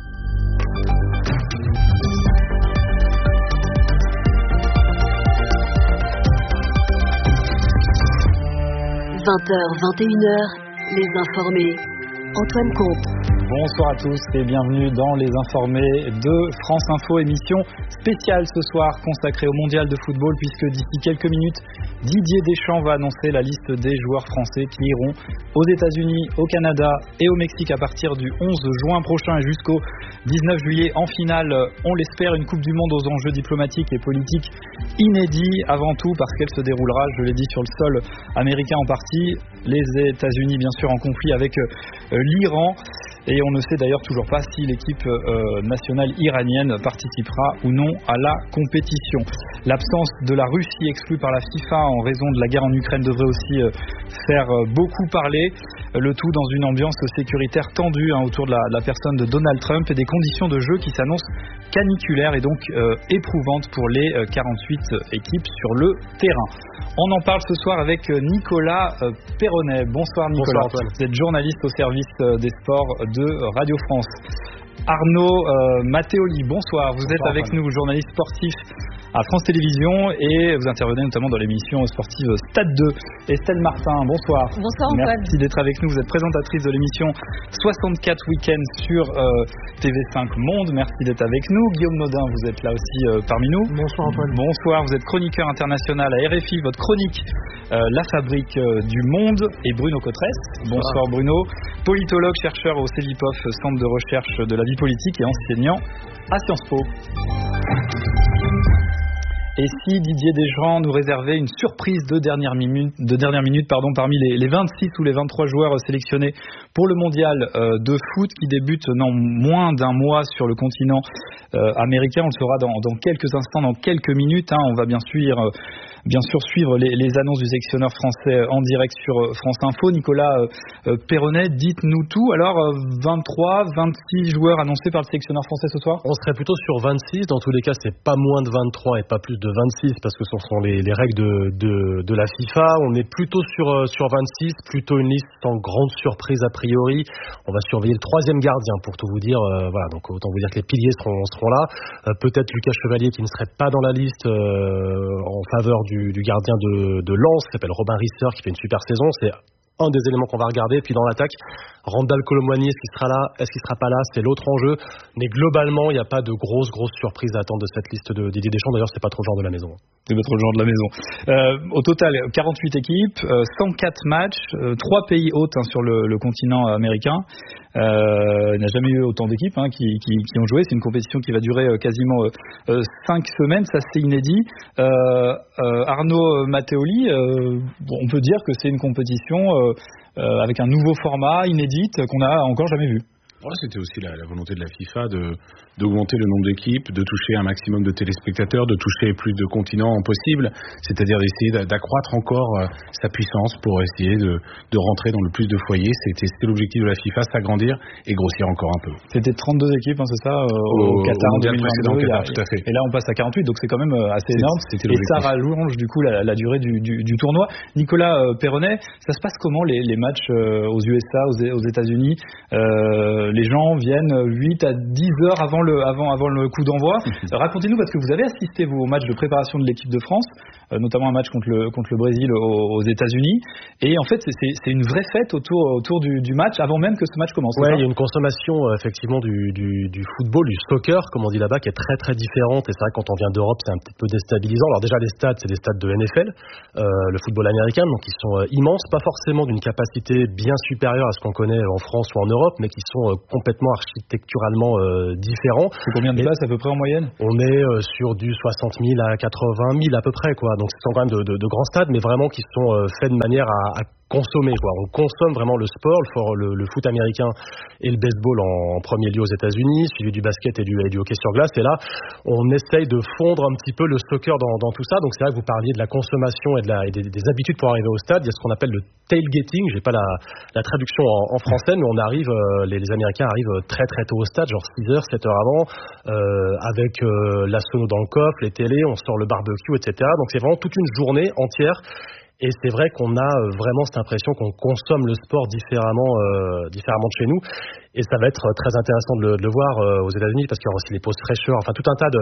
Speaker 22: 20h, 21h, les informés. Antoine Comte.
Speaker 1: Bonsoir à tous et bienvenue dans les informés de France Info, émission spéciale ce soir consacrée au mondial de football puisque d'ici quelques minutes, Didier Deschamps va annoncer la liste des joueurs français qui iront aux États-Unis, au Canada et au Mexique à partir du 11 juin prochain et jusqu'au 19 juillet en finale. On l'espère, une Coupe du Monde aux enjeux diplomatiques et politiques inédits avant tout parce qu'elle se déroulera, je l'ai dit, sur le sol américain en partie, les États-Unis bien sûr en conflit avec l'Iran. Et on ne sait d'ailleurs toujours pas si l'équipe nationale iranienne participera ou non à la compétition. L'absence de la Russie exclue par la FIFA en raison de la guerre en Ukraine devrait aussi faire beaucoup parler. Le tout dans une ambiance sécuritaire tendue autour de la personne de Donald Trump et des conditions de jeu qui s'annoncent caniculaires et donc éprouvantes pour les 48 équipes sur le terrain. On en parle ce soir avec Nicolas Perronnet. Bonsoir Nicolas. Bonsoir, vous êtes journaliste au service des sports de Radio France. Arnaud Matteoli, bonsoir. Vous êtes avec nous, journaliste sportif à France Télévisions et vous intervenez notamment dans l'émission sportive Stade 2. Estelle Martin, bonsoir.
Speaker 3: Bonsoir Antoine.
Speaker 1: Merci d'être avec nous. Vous êtes présentatrice de l'émission 64 Week-ends sur TV5 Monde. Merci d'être avec nous. Guillaume Nodin, vous êtes là aussi parmi nous.
Speaker 3: Bonsoir Antoine.
Speaker 1: Bonsoir, vous êtes chroniqueur international à RFI. Votre chronique, La Fabrique du Monde. Et Bruno Cotresse. Bonsoir Bruno. Politologue, chercheur au CEVIPOF, Centre de recherche de la vie politique et enseignant à Sciences Po. Et si Didier Deschamps nous réservait une surprise de dernière minute parmi les 26 ou les 23 joueurs sélectionnés pour le mondial de foot qui débute dans moins d'un mois sur le continent américain. On le saura dans quelques instants, dans quelques minutes. On va bien sûr suivre les annonces du sélectionneur français en direct sur France Info. Nicolas Perronnet, dites-nous tout. Alors, 23, 26 joueurs annoncés par le sélectionneur français ce soir ?
Speaker 3: On serait plutôt sur 26. Dans tous les cas, c'est pas moins de 23 et pas plus de 26 parce que ce sont les règles de la FIFA. On est plutôt sur 26, plutôt une liste sans grande surprise a priori. On va surveiller le troisième gardien pour tout vous dire. Voilà, donc autant vous dire que les piliers seront là. Peut-être Lucas Chevalier qui ne serait pas dans la liste en faveur du gardien de Lens, qui s'appelle Robin Risser, qui fait une super saison. C'est un des éléments qu'on va regarder. Et puis dans l'attaque, Randal Kolo Muani, est-ce qu'il sera là, est-ce qu'il sera pas là, c'est l'autre enjeu. Mais globalement, il n'y a pas de grosses surprises à attendre de cette liste de Didier Deschamps. D'ailleurs, c'est pas trop le genre de la maison.
Speaker 1: C'est pas trop le genre de la maison. Au total, 48 équipes, 104 matchs, 3 pays hôtes sur le continent américain. Il n'y a jamais eu autant d'équipes qui ont joué. C'est une compétition qui va durer quasiment 5 semaines. Ça, c'est inédit. Arnaud Matteoli, on peut dire que c'est une compétition avec un nouveau format inédite qu'on n'a encore jamais vu.
Speaker 6: Ouais, c'était aussi la volonté de la FIFA d'augmenter le nombre d'équipes, de toucher un maximum de téléspectateurs, de toucher plus de continents possible, c'est-à-dire d'essayer d'accroître encore sa puissance pour essayer de rentrer dans le plus de foyers. C'était l'objectif de la FIFA, s'agrandir et grossir encore un peu.
Speaker 1: C'était 32 équipes, c'est ça, au Qatar en 2022.
Speaker 6: Tout à fait.
Speaker 1: Et là, on passe à 48, donc c'est quand même assez énorme. Et ça rallonge du coup la durée du tournoi. Nicolas Perronnet, ça se passe comment les matchs aux USA, aux États-Unis? Les gens viennent 8 à 10 heures avant le coup d'envoi. Racontez-nous, parce que vous avez assisté au match de préparation de l'équipe de France, notamment un match contre le Brésil aux États-Unis. Et en fait, c'est une vraie fête autour du match, avant même que ce match commence.
Speaker 3: Ouais, il y a une consommation effectivement du football, du soccer, comme on dit là-bas, qui est très très différente. Et c'est vrai que quand on vient d'Europe, c'est un petit peu déstabilisant. Alors déjà, les stades, c'est des stades de NFL, le football américain, donc ils sont immenses, pas forcément d'une capacité bien supérieure à ce qu'on connaît en France ou en Europe, mais qui sont complètement architecturalement différents.
Speaker 1: C'est combien de places à peu près en moyenne?
Speaker 3: On est sur du 60 000 à 80 000 à peu près, quoi. Donc ce sont quand même de grands stades, mais vraiment qui sont faits de manière à consommer, quoi. On consomme vraiment le sport, le foot américain et le baseball en premier lieu aux États-Unis, suivi du basket et du hockey sur glace. Et là, on essaye de fondre un petit peu le soccer dans tout ça. Donc c'est vrai que vous parliez de la consommation et des habitudes pour arriver au stade. Il y a ce qu'on appelle le tailgating. J'ai pas la traduction en français, mais on arrive, les Américains arrivent très très tôt au stade, genre 6h, 7h avant, avec la sono dans le coffre, les télés, on sort le barbecue, etc. Donc c'est vraiment toute une journée entière. Et c'est vrai qu'on a vraiment cette impression qu'on consomme le sport différemment de chez nous. Et ça va être très intéressant de le voir aux États-Unis, parce qu'il y aura aussi les pauses fraîcheurs, enfin tout un tas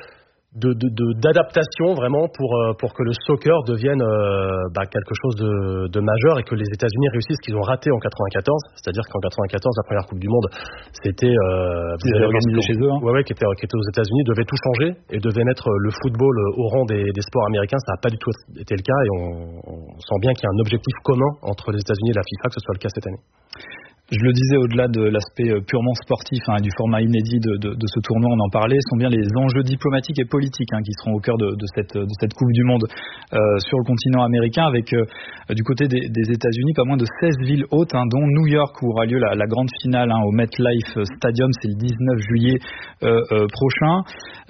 Speaker 3: d'adaptation vraiment pour que le soccer devienne quelque chose de majeur, et que les États-Unis réussissent ce qu'ils ont raté en 94, c'est-à-dire qu'en 94, la première Coupe du Monde, c'était
Speaker 1: organisé chez eux,
Speaker 3: qui était aux États-Unis, devait tout changer et devait mettre le football au rang des sports américains. Ça n'a pas du tout été le cas, et on sent bien qu'il y a un objectif commun entre les États-Unis et la FIFA, que ce soit le cas cette année.
Speaker 1: Je le disais, au-delà de l'aspect purement sportif et du format inédit de ce tournoi, on en parlait, sont bien les enjeux diplomatiques et politiques qui seront au cœur de cette Coupe du Monde sur le continent américain, avec du côté des États-Unis pas moins de 16 villes hôtes, dont New York, où aura lieu la grande finale au MetLife Stadium, c'est le 19 juillet prochain.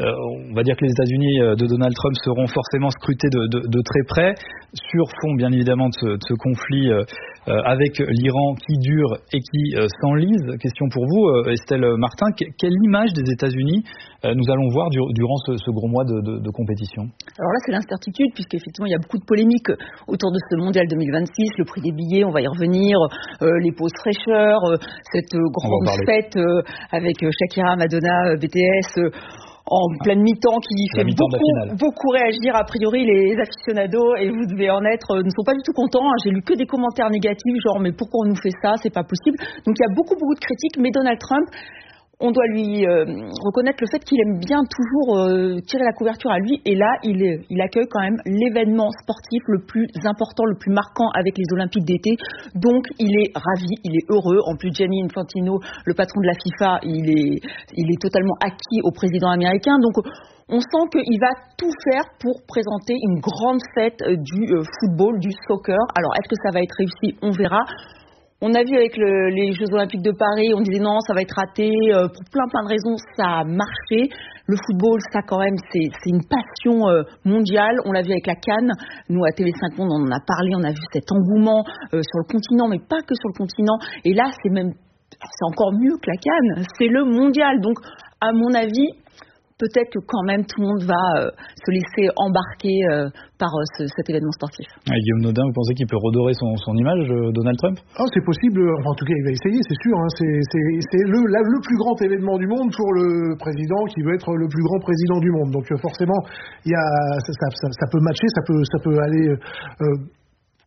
Speaker 1: On va dire que les États-Unis de Donald Trump seront forcément scrutés de très près, sur fond bien évidemment de ce conflit avec l'Iran qui dure et qui s'enlise. Question pour vous, Estelle Martin, quelle image des États-Unis nous allons voir durant ce gros mois de compétition?
Speaker 9: Alors là, c'est l'incertitude, puisqu'effectivement, il y a beaucoup de polémiques autour de ce mondial 2026, le prix des billets, on va y revenir, les pauses fraîcheurs, cette grande fête avec Shakira, Madonna, BTS... en pleine mi-temps, qui fait beaucoup réagir a priori les aficionados, et vous devez en être, ne sont pas du tout contents. J'ai lu que des commentaires négatifs, genre mais pourquoi on nous fait ça, c'est pas possible. Donc il y a beaucoup de critiques, mais Donald Trump, on doit lui reconnaître le fait qu'il aime bien toujours tirer la couverture à lui, et là il accueille quand même l'événement sportif le plus important, le plus marquant avec les Olympiques d'été, donc il est ravi, il est heureux. En plus, Gianni Infantino, le patron de la FIFA, il est totalement acquis au président américain, donc on sent qu'il va tout faire pour présenter une grande fête du football, du soccer. Alors est-ce que ça va être réussi? On verra. On a vu avec les Jeux Olympiques de Paris, on disait non, ça va être raté, pour plein de raisons, ça a marché. Le football, ça quand même, c'est une passion mondiale. On l'a vu avec la CAN. Nous, à TV5 Monde, on en a parlé, on a vu cet engouement sur le continent, mais pas que sur le continent. Et là, c'est encore mieux que la CAN, c'est le mondial. Donc, à mon avis, peut-être que quand même tout le monde va se laisser embarquer par cet événement sportif.
Speaker 1: Guillaume Nodin, vous pensez qu'il peut redorer son image, Donald Trump?
Speaker 10: C'est possible, en tout cas il va essayer, c'est sûr. C'est le plus grand événement du monde pour le président qui veut être le plus grand président du monde. Donc forcément, ça peut matcher, ça peut aller...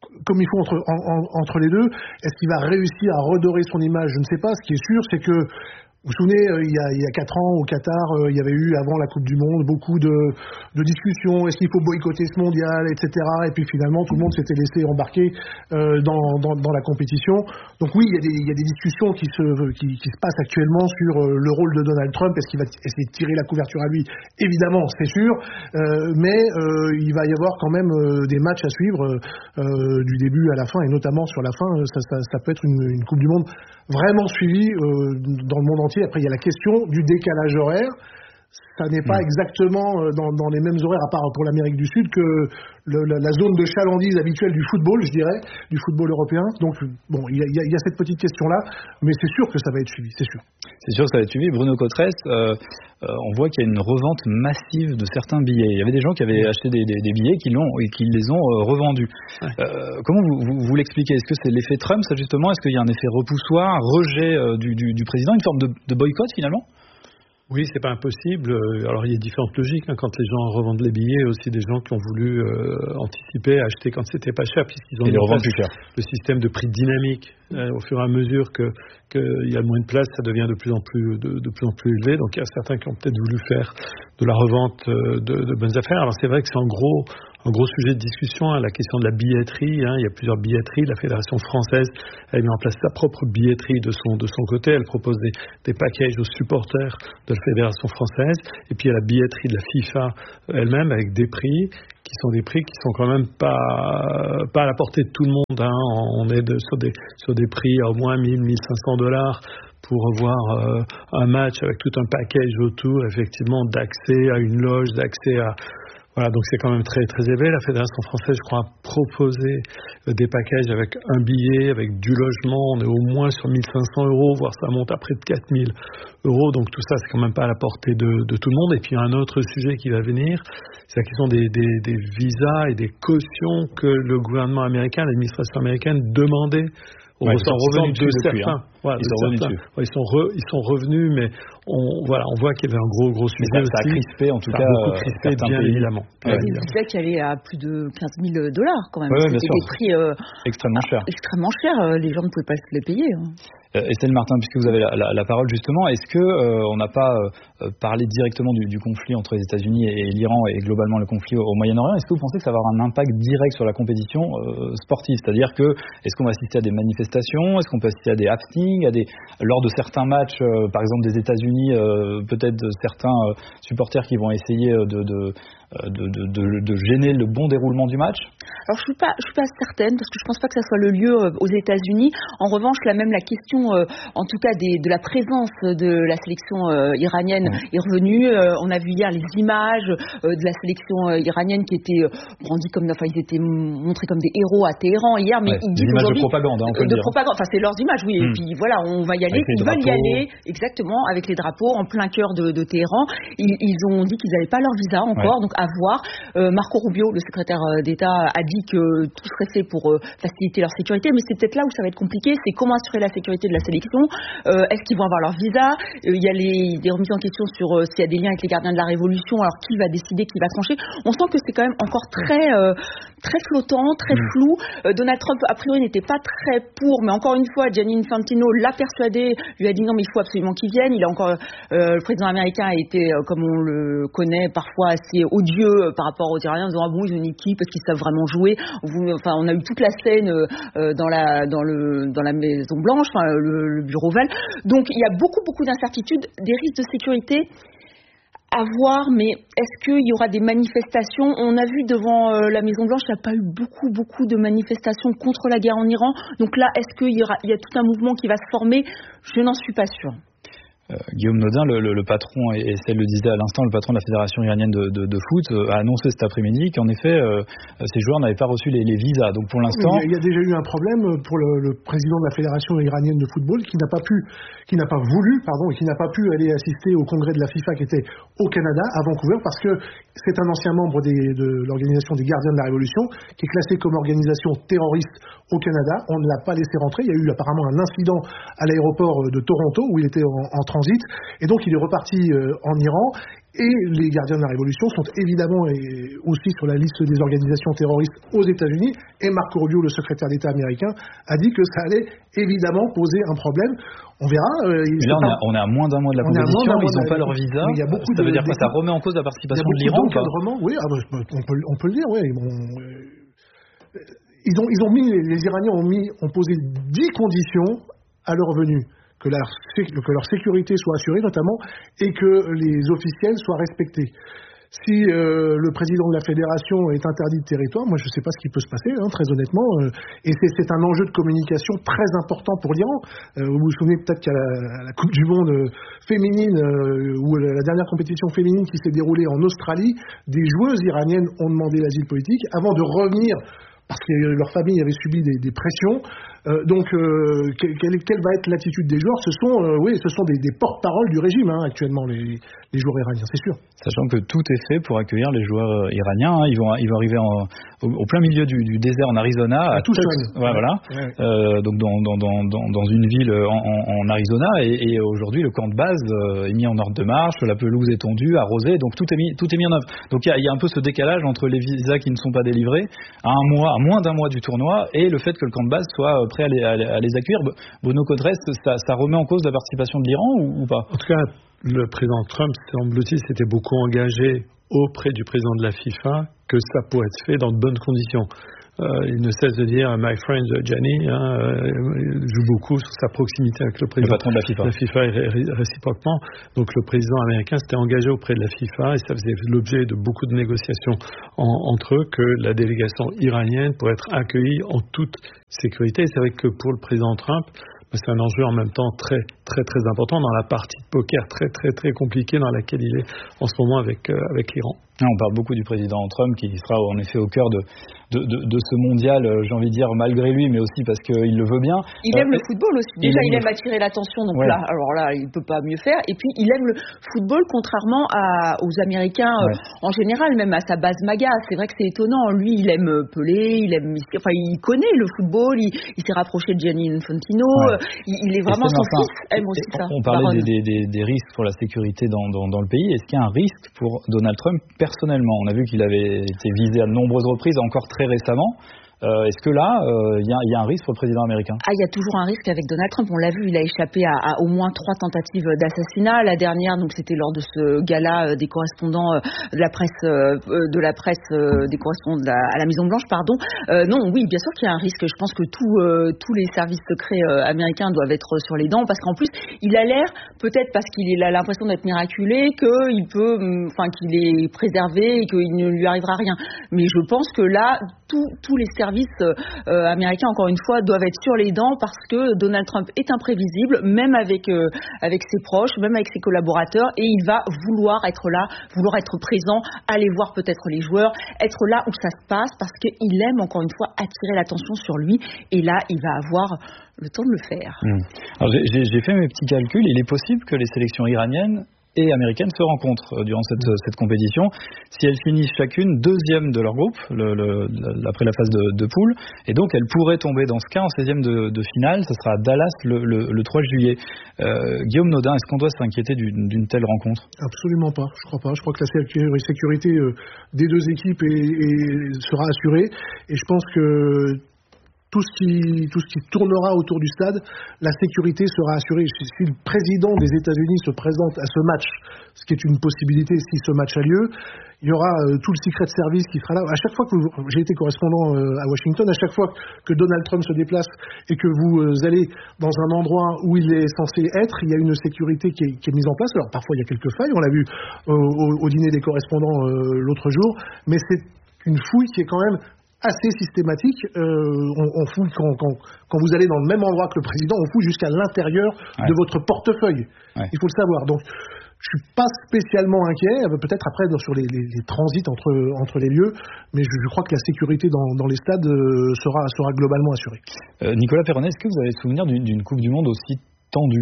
Speaker 10: comme il faut entre les deux. Est-ce qu'il va réussir à redorer son image? Je ne sais pas. Ce qui est sûr, c'est que vous vous souvenez, il y a 4 ans au Qatar, il y avait eu avant la Coupe du Monde beaucoup de discussions. Est-ce qu'il faut boycotter ce mondial, etc. Et puis finalement, tout le monde s'était laissé embarquer dans la compétition. Donc oui, il y a des discussions qui se passent actuellement sur le rôle de Donald Trump. Est-ce qu'il va essayer de tirer la couverture à lui? Évidemment, c'est sûr. Mais il va y avoir quand même des matchs à suivre du début à la fin, et notamment sur la fin, ça peut être une Coupe du Monde vraiment suivie dans le monde entier. Après, il y a la question du décalage horaire. Ça n'est pas exactement dans les mêmes horaires, à part pour l'Amérique du Sud, que la zone de chalandise habituelle du football, je dirais, du football européen. Donc, bon, il y a cette petite question-là, mais c'est sûr que ça va être suivi, c'est sûr.
Speaker 1: C'est sûr que ça va être suivi. Bruno Cotresse, on voit qu'il y a une revente massive de certains billets. Il y avait des gens qui avaient acheté des billets qui les ont revendus. Ouais. Comment vous l'expliquez? Est-ce que c'est l'effet Trump, ça, justement? Est-ce qu'il y a un effet repoussoir, rejet du président, une forme de boycott, finalement?
Speaker 12: Oui, c'est pas impossible. Alors il y a différentes logiques quand les gens revendent les billets, aussi des gens qui ont voulu anticiper, acheter quand c'était pas cher, puisqu'ils ont mis en place le système de prix dynamique. Au fur et à mesure qu'il y a moins de place, ça devient de plus en plus élevé. Donc il y a certains qui ont peut-être voulu faire de la revente de bonnes affaires. Alors c'est vrai que c'est un gros sujet de discussion, la question de la billetterie. Il y a plusieurs billetteries. La Fédération française a mis en place sa propre billetterie de son côté. Elle propose des packages aux supporters de la Fédération française. Et puis il y a la billetterie de la FIFA elle-même, avec des prix qui sont quand même pas à la portée de tout le monde. On est sur des prix à au moins $1,000-1,500 pour voir un match avec tout un package autour, effectivement, d'accès à une loge, d'accès à... Voilà, donc c'est quand même très, très élevé. La Fédération française, je crois, a proposé des packages avec un billet, avec du logement. On est au moins sur 1 500 €, voire ça monte à près de 4 000 €. Donc tout ça, c'est quand même pas à la portée de tout le monde. Et puis un autre sujet qui va venir, c'est la question des visas et des cautions que le gouvernement américain, l'administration américaine demandait aux revenus de certains. Ils sont revenus, mais on voit qu'il y avait un gros sujet.
Speaker 1: Mais ça a crispé, en tout cas,
Speaker 12: beaucoup crispé, bien évidemment.
Speaker 9: Des visas qui allaient à plus de 15 000 $ quand même.
Speaker 1: C'était
Speaker 9: des prix
Speaker 1: extrêmement chers.
Speaker 9: Les gens ne pouvaient pas se les payer.
Speaker 1: Estelle Martin, puisque vous avez la parole justement, est-ce que on n'a pas parlé directement du conflit entre les États-Unis et l'Iran et globalement le conflit au Moyen-Orient? Est-ce que vous pensez que ça va avoir un impact direct sur la compétition sportive? C'est-à-dire que est-ce qu'on va assister à des manifestations? Est-ce qu'on peut assister à des happenings, lors de certains matchs, par exemple des États-Unis, peut-être certains supporters qui vont essayer de gêner le bon déroulement du match?
Speaker 9: Alors je suis pas certaine, parce que je pense pas que ça soit le lieu aux États-Unis. En revanche, la question, en tout cas de la présence de la sélection iranienne est revenue. On a vu hier les images de la sélection iranienne qui étaient brandies ils étaient montrés comme des héros à Téhéran hier, mais ils disent
Speaker 1: aujourd'hui de propagande, on peut le dire.
Speaker 9: Propagande. Enfin, c'est leurs images, oui. Et puis voilà, on va y aller. Ils veulent y aller, exactement, avec les drapeaux en plein cœur de Téhéran. Ils ont dit qu'ils n'avaient pas leur visa encore, donc à voir. Marco Rubio, le secrétaire d'État, a dit que tout serait fait pour faciliter leur sécurité, mais c'est peut-être là où ça va être compliqué, c'est comment assurer la sécurité de la sélection. Est-ce qu'ils vont avoir leur visa? Il y a des remises en question sur s'il y a des liens avec les gardiens de la Révolution, alors qui va décider, qui va trancher? On sent que c'est quand même encore très flottant, très flou. Donald Trump, a priori, n'était pas très pour, mais encore une fois, Gianni Infantino l'a persuadé, lui a dit non, mais il faut absolument qu'il vienne. Il a encore, le président américain a été, comme on le connaît, parfois assez odieux par rapport aux Iraniens, en disant ah bon, ils ont une équipe, parce qu'ils savent vraiment jouer. On a eu toute la scène dans la Maison Blanche, le bureau Oval. Donc il y a beaucoup d'incertitudes, des risques de sécurité à voir, mais est-ce qu'il y aura des manifestations? On a vu devant la Maison Blanche, il n'y a pas eu beaucoup de manifestations contre la guerre en Iran. Donc là, est-ce qu'il y a tout un mouvement qui va se former? Je n'en suis pas sûre.
Speaker 1: Guillaume Nodin, le patron, et celle le disait à l'instant, le patron de la Fédération iranienne de foot, a annoncé cet après-midi qu'en effet, ces joueurs n'avaient pas reçu les visas. Donc pour l'instant...
Speaker 10: Il y a déjà eu un problème pour le président de la Fédération iranienne de football qui n'a pas voulu et qui n'a pas pu aller assister au congrès de la FIFA qui était au Canada, à Vancouver, parce que c'est un ancien membre de l'organisation des Gardiens de la Révolution, qui est classée comme organisation terroriste au Canada. On ne l'a pas laissé rentrer. Il y a eu apparemment un incident à l'aéroport de Toronto où il était en transit. Et donc, il est reparti en Iran. Et les gardiens de la Révolution sont évidemment aussi sur la liste des organisations terroristes aux États-Unis. Et Marco Rubio, le secrétaire d'État américain, a dit que ça allait évidemment poser un problème. On verra.
Speaker 1: Mais là, on est à moins d'un mois de la compétition. Ils n'ont pas leur visa. Ça veut dire quoi? Ça remet en cause la participation de l'Iran?
Speaker 10: Oui, on peut le dire. Oui. Les Iraniens ont posé 10 conditions à leur venue. Que leur sécurité soit assurée notamment et que les officiels soient respectés. Si le président de la fédération est interdit de territoire, moi je ne sais pas ce qui peut se passer, très honnêtement. Et c'est un enjeu de communication très important pour l'Iran. Vous vous souvenez peut-être qu'à la Coupe du Monde féminine, ou la dernière compétition féminine qui s'est déroulée en Australie, des joueuses iraniennes ont demandé l'asile politique avant de revenir parce que leur famille avait subi des pressions. Donc, quelle va être l'attitude des joueurs? Ce sont des porte-paroles du régime actuellement, les joueurs iraniens, c'est sûr.
Speaker 1: Sachant que tout est fait pour accueillir les joueurs iraniens. Ils vont arriver au plein milieu du désert en Arizona, à Tucson. Voilà. Ouais. Donc dans une ville en Arizona. Et aujourd'hui, le camp de base est mis en ordre de marche. La pelouse est tondue, arrosée. Donc tout est mis en œuvre. Donc il y a un peu ce décalage entre les visas qui ne sont pas délivrés à moins d'un mois du tournoi et le fait que le camp de base soit prêt à les accueillir. Bruno Codrest, ça remet en cause la participation de l'Iran ou pas?
Speaker 12: En tout cas, le président Trump, semble-t-il, s'était beaucoup engagé auprès du président de la FIFA que ça pourrait être fait dans de bonnes conditions. Il ne cesse de dire my friend Gianni joue beaucoup sur sa proximité avec le président.
Speaker 1: Le patron de la FIFA.
Speaker 12: La FIFA et réciproquement. Donc le président américain s'était engagé auprès de la FIFA et ça faisait l'objet de beaucoup de négociations entre eux que la délégation iranienne pourrait être accueillie en toute sécurité. Et c'est vrai que pour le président Trump, c'est un enjeu en même temps très très très important dans la partie de poker très très très compliquée dans laquelle il est en ce moment avec l'Iran.
Speaker 1: On parle beaucoup du président Trump qui sera en effet au cœur de ce mondial, j'ai envie de dire malgré lui, mais aussi parce qu'il le veut bien.
Speaker 9: Il aime le football aussi. Déjà, il aime attirer l'attention, donc là, il peut pas mieux faire. Et puis, il aime le football contrairement aux Américains en général, même à sa base MAGA. C'est vrai que c'est étonnant. Lui, il aime Pelé, il connaît le football. Il s'est rapproché de Gianni Infantino. Il est vraiment son fils aime aussi ça.
Speaker 1: On parlait des risques pour la sécurité dans le pays. Est-ce qu'il y a un risque pour Donald Trump personnellement? On a vu qu'il avait été visé à de nombreuses reprises, encore très récemment. Est-ce que là, il y a un risque pour le président américain?
Speaker 9: Il y a toujours un risque avec Donald Trump. On l'a vu, il a échappé à au moins 3 tentatives d'assassinat. La dernière, donc, c'était lors de ce gala des correspondants de la presse, des correspondants à la Maison Blanche, pardon. Non, oui, bien sûr qu'il y a un risque. Je pense que tous les services secrets américains doivent être sur les dents, parce qu'en plus, il a l'air, peut-être parce qu'il a l'impression d'être miraculé, qu'il est préservé et qu'il ne lui arrivera rien. Mais je pense que là, tous les services américains, encore une fois, doivent être sur les dents parce que Donald Trump est imprévisible, même avec ses proches, même avec ses collaborateurs, et il va vouloir être là, vouloir être présent, aller voir peut-être les joueurs, être là où ça se passe, parce qu'il aime, encore une fois, attirer l'attention sur lui, et là, il va avoir le temps de le faire.
Speaker 1: Alors, j'ai fait mes petits calculs. Il est possible que les sélections iraniennes et américaines se rencontrent durant cette compétition. Si elles finissent chacune deuxième de leur groupe, après la phase de poule, et donc elles pourraient tomber dans ce cas en 16e de finale. Ça sera à Dallas le 3 juillet. Guillaume Nodin, est-ce qu'on doit s'inquiéter d'une telle rencontre?
Speaker 10: Absolument pas, je crois pas. Je crois que la sécurité des deux équipes sera assurée, et je pense que tout ce qui tournera autour du stade, la sécurité sera assurée. Si le président des États-Unis se présente à ce match, ce qui est une possibilité si ce match a lieu, il y aura tout le Secret Service qui sera là. À chaque fois que j'ai été correspondant à Washington, à chaque fois que Donald Trump se déplace et que vous allez dans un endroit où il est censé être, il y a une sécurité qui est mise en place. Alors parfois il y a quelques failles, on l'a vu au dîner des correspondants l'autre jour, mais c'est une fouille qui est quand même assez systématique. On fouille quand vous allez dans le même endroit que le président, on fouille jusqu'à l'intérieur de votre portefeuille. Il faut le savoir. Donc, je suis pas spécialement inquiet. Peut-être après sur les transits entre les lieux, mais je crois que la sécurité dans les stades sera globalement assurée.
Speaker 1: Nicolas Perronnet, est-ce que vous avez souvenir d'une Coupe du Monde aussi tendue?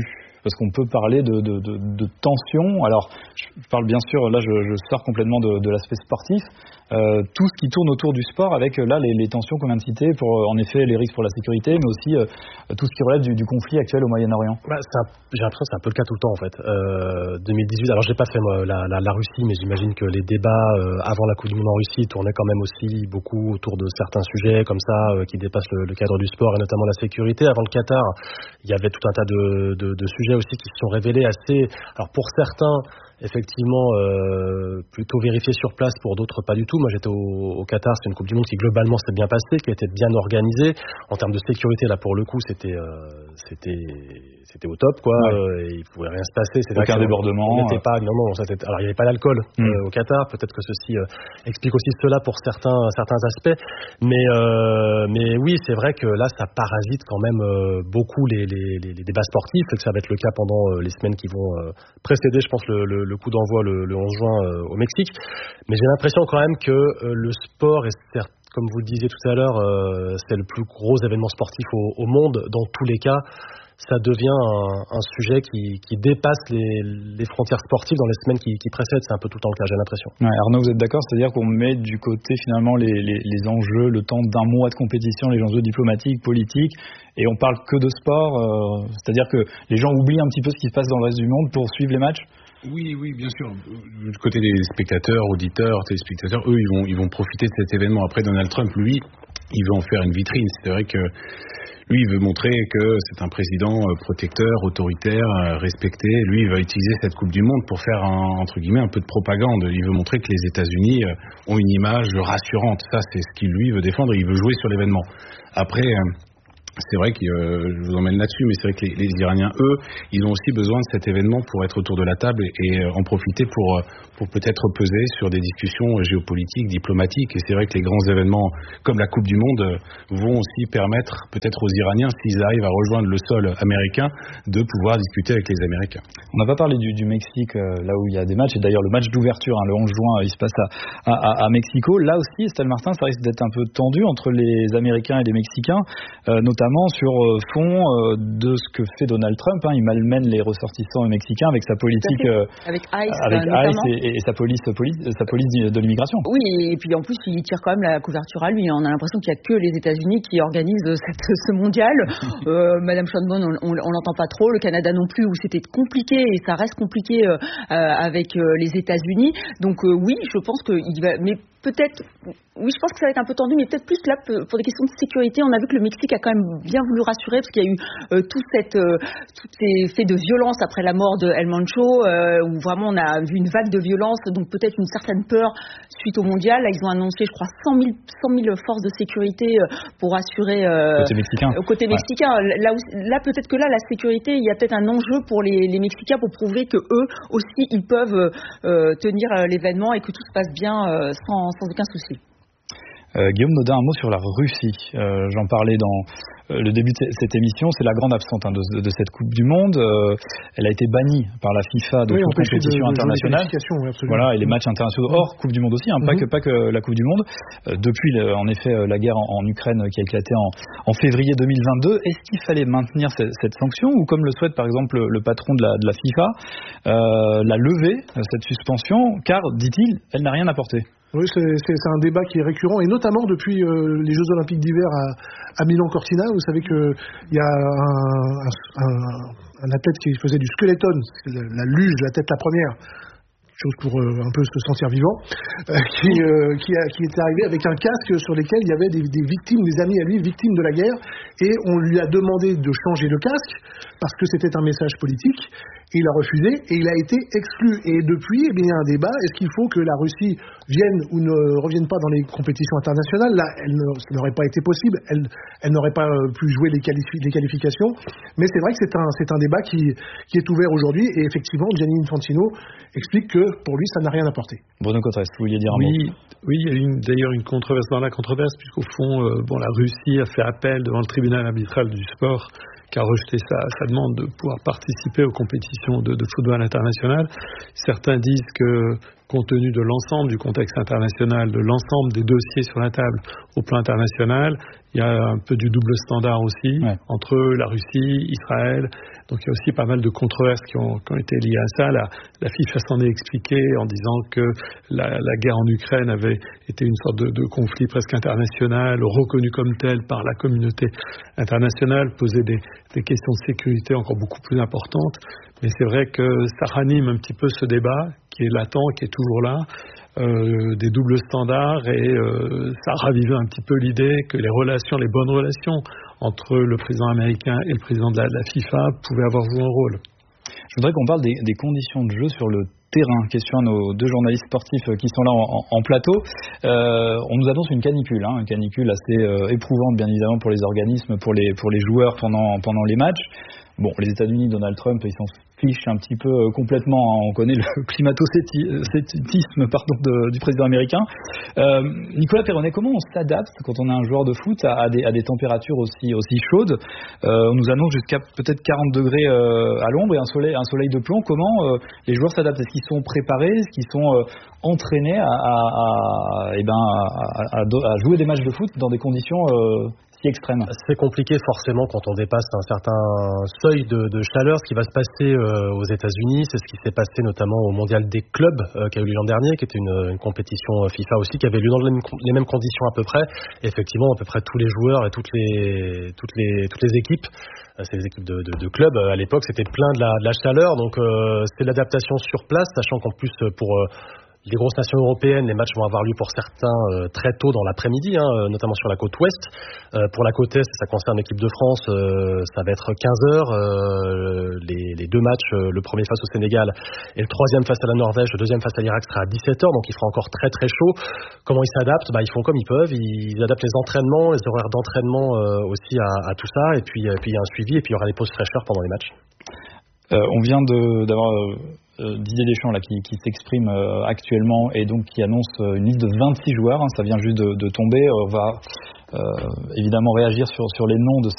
Speaker 1: parce qu'on peut parler de tension. Alors, je parle bien sûr, là je sors complètement de l'aspect sportif. Tout ce qui tourne autour du sport avec là les tensions qu'on vient de citer pour en effet les risques pour la sécurité, mais aussi tout ce qui relève du conflit actuel au Moyen-Orient.
Speaker 3: J'ai l'impression que c'est un peu le cas tout le temps en fait. 2018, alors j'ai pas fait moi, la Russie, mais j'imagine que les débats avant la Coupe du Monde en Russie tournaient quand même aussi beaucoup autour de certains sujets comme ça qui dépassent le cadre du sport et notamment la sécurité. Avant le Qatar, il y avait tout un tas de sujets aussi qui se sont révélés assez, alors pour certains effectivement plutôt vérifiés sur place, pour d'autres pas du tout. Moi j'étais au Qatar, c'est une Coupe du Monde qui globalement s'est bien passée, qui était bien organisée. En termes de sécurité, là pour le coup c'était au top quoi. Et il pouvait rien se passer.
Speaker 1: Aucun débordement.
Speaker 3: Alors il n'y avait pas d'alcool au Qatar. Peut-être que ceci explique aussi cela pour certains aspects. Mais oui, c'est vrai que là ça parasite quand même beaucoup les débats sportifs, et que ça va être le cas pendant les semaines qui vont précéder, je pense, le coup d'envoi le 11 juin au Mexique. Mais j'ai l'impression quand même que le sport est certes, comme vous le disiez tout à l'heure, c'est le plus gros événement sportif au monde. Dans tous les cas, ça devient un sujet qui dépasse les frontières sportives dans les semaines qui précèdent. C'est un peu tout le temps le cas, j'ai l'impression.
Speaker 1: Ouais, Arnaud, vous êtes d'accord? C'est-à-dire qu'on met du côté finalement les enjeux, le temps d'un mois de compétition, les enjeux diplomatiques, politiques, et on parle que de sport. C'est-à-dire que les gens oublient un petit peu ce qui se passe dans le reste du monde pour suivre les matchs?
Speaker 6: Oui, bien sûr. Du côté des spectateurs, auditeurs, téléspectateurs, eux, ils vont profiter de cet événement. Après, Donald Trump, lui, il veut en faire une vitrine. C'est vrai que lui, il veut montrer que c'est un président protecteur, autoritaire, respecté. Lui, il va utiliser cette Coupe du Monde pour faire, entre guillemets, un peu de propagande. Il veut montrer que les États-Unis ont une image rassurante. Ça, c'est ce qu'il, lui, veut défendre. Il veut jouer sur l'événement. Après... c'est vrai que je vous emmène là-dessus, mais c'est vrai que les Iraniens, eux, ils ont aussi besoin de cet événement pour être autour de la table et en profiter pour peut-être peser sur des discussions géopolitiques, diplomatiques. Et c'est vrai que les grands événements comme la Coupe du Monde vont aussi permettre peut-être aux Iraniens, s'ils arrivent à rejoindre le sol américain, de pouvoir discuter avec les Américains.
Speaker 1: On n'a pas parlé du Mexique, là où il y a des matchs, et d'ailleurs le match d'ouverture, le 11 juin, il se passe à Mexico. Là aussi, Estelle Martin, ça risque d'être un peu tendu entre les Américains et les Mexicains, notamment sur fond de ce que fait Donald Trump. Il malmène les ressortissants mexicains avec sa politique,
Speaker 9: avec ICE
Speaker 1: et sa police de l'immigration.
Speaker 9: Oui, et puis en plus il tire quand même la couverture à lui. On a l'impression qu'il n'y a que les États-Unis qui organisent ce mondial. Madame Sheinbaum, on l'entend pas trop. Le Canada non plus, où c'était compliqué, et ça reste compliqué avec les États-Unis. Donc oui, je pense qu'il va, mais peut-être, oui, je pense que ça va être un peu tendu, mais peut-être plus là pour des questions de sécurité. On a vu que le Mexique a quand même bien voulu rassurer, parce qu'il y a eu tous ces faits de violence après la mort de El Mencho, où vraiment on a vu une vague de violence, donc peut-être une certaine peur suite au mondial. Là, ils ont annoncé, je crois, 100 000 forces de sécurité pour assurer côté mexicain. Là, peut-être que là, la sécurité, il y a peut-être un enjeu pour les Mexicains pour prouver que eux aussi, ils peuvent tenir l'événement et que tout se passe bien sans aucun souci.
Speaker 1: Guillaume Nodin, un mot sur la Russie. J'en parlais dans le début de cette émission. C'est la grande absente de cette Coupe du Monde. Elle a été bannie par la FIFA de toute compétition internationale. Voilà, et les matchs internationaux hors Coupe du Monde aussi, pas que la Coupe du Monde. Depuis, en effet, la guerre en Ukraine qui a éclaté en février 2022. Est-ce qu'il fallait maintenir cette sanction, ou comme le souhaite par exemple le patron de la FIFA, la lever, cette suspension, car, dit-il, elle n'a rien apporté?
Speaker 10: Oui, c'est un débat qui est récurrent, et notamment depuis les Jeux Olympiques d'hiver à Milan-Cortina. Vous savez qu'il y a un athlète qui faisait du skeleton, la luge, la tête la première, chose pour un peu se sentir vivant, qui est arrivé avec un casque sur lequel il y avait des victimes, des amis à lui, victimes de la guerre, et on lui a demandé de changer le casque parce que c'était un message politique. Il a refusé et il a été exclu. Et depuis, il y a un débat. Est-ce qu'il faut que la Russie vienne ou ne revienne pas dans les compétitions internationales? Là, ça n'aurait pas été possible. Elle n'aurait pas pu jouer les qualifications. Mais c'est vrai que c'est un débat qui est ouvert aujourd'hui. Et effectivement, Gianni Infantino explique que pour lui, ça n'a rien apporté.
Speaker 1: Bruno Cotres, vous vouliez dire un mot?
Speaker 12: Oui, il y a d'ailleurs une controverse dans la controverse, puisqu'au fond, la Russie a fait appel devant le tribunal arbitral du sport, qui a rejeté sa demande de pouvoir participer aux compétitions de football international. Certains disent que compte tenu de l'ensemble du contexte international, de l'ensemble des dossiers sur la table au plan international, il y a un peu du double standard aussi entre la Russie, Israël. Donc il y a aussi pas mal de controverses qui ont été liées à ça. La FIFA s'en est expliquée en disant que la guerre en Ukraine avait été une sorte de conflit presque international, reconnu comme tel par la communauté internationale, posait des questions de sécurité encore beaucoup plus importantes. Mais c'est vrai que ça ranime un petit peu ce débat qui est latent, qui est toujours là, des doubles standards, et ça ravivait un petit peu l'idée que les bonnes relations entre le président américain et le président de la FIFA pouvaient avoir joué un rôle.
Speaker 1: Je voudrais qu'on parle des conditions de jeu sur le terrain. Question à nos deux journalistes sportifs qui sont là en plateau. On nous annonce une canicule assez éprouvante, bien évidemment, pour les organismes, pour les joueurs pendant les matchs. Bon, les États-Unis, Donald Trump, ils s'en fichent un petit peu complètement. On connaît le climato-sceptisme du président américain. Nicolas Perronnet, comment on s'adapte quand on est un joueur de foot à des températures aussi chaudes? On nous annonce jusqu'à peut-être 40 degrés à l'ombre et un soleil de plomb. Comment les joueurs s'adaptent? Est-ce qu'ils sont préparés? Est-ce qu'ils sont entraînés à jouer des matchs de foot dans des conditions extrême?
Speaker 3: C'est compliqué forcément quand on dépasse un certain seuil de chaleur. Ce qui va se passer aux États-Unis, c'est ce qui s'est passé notamment au Mondial des clubs qui a eu lieu l'an dernier, qui était une compétition FIFA aussi, qui avait lieu dans les mêmes conditions à peu près. Et effectivement, à peu près tous les joueurs et toutes les équipes, c'est les équipes de clubs à l'époque, c'était plein de la chaleur. Donc c'est l'adaptation sur place, sachant qu'en plus pour les grosses nations européennes, les matchs vont avoir lieu pour certains très tôt dans l'après-midi, notamment sur la côte ouest. Pour la côte est, ça concerne l'équipe de France, ça va être 15h. Les deux matchs, le premier face au Sénégal et le troisième face à la Norvège, le deuxième face à l'Irak sera à 17h, donc il fera encore très très chaud. Comment ils s'adaptent? Ils font comme ils peuvent, ils adaptent les entraînements, les horaires d'entraînement aussi à tout ça, et puis il y a un suivi, et puis il y aura les pauses fraîcheurs pendant les matchs.
Speaker 1: On vient d'avoir Didier Deschamps là, qui s'exprime actuellement et donc qui annonce une liste de 26 joueurs, ça vient juste de tomber. On va évidemment réagir sur les noms de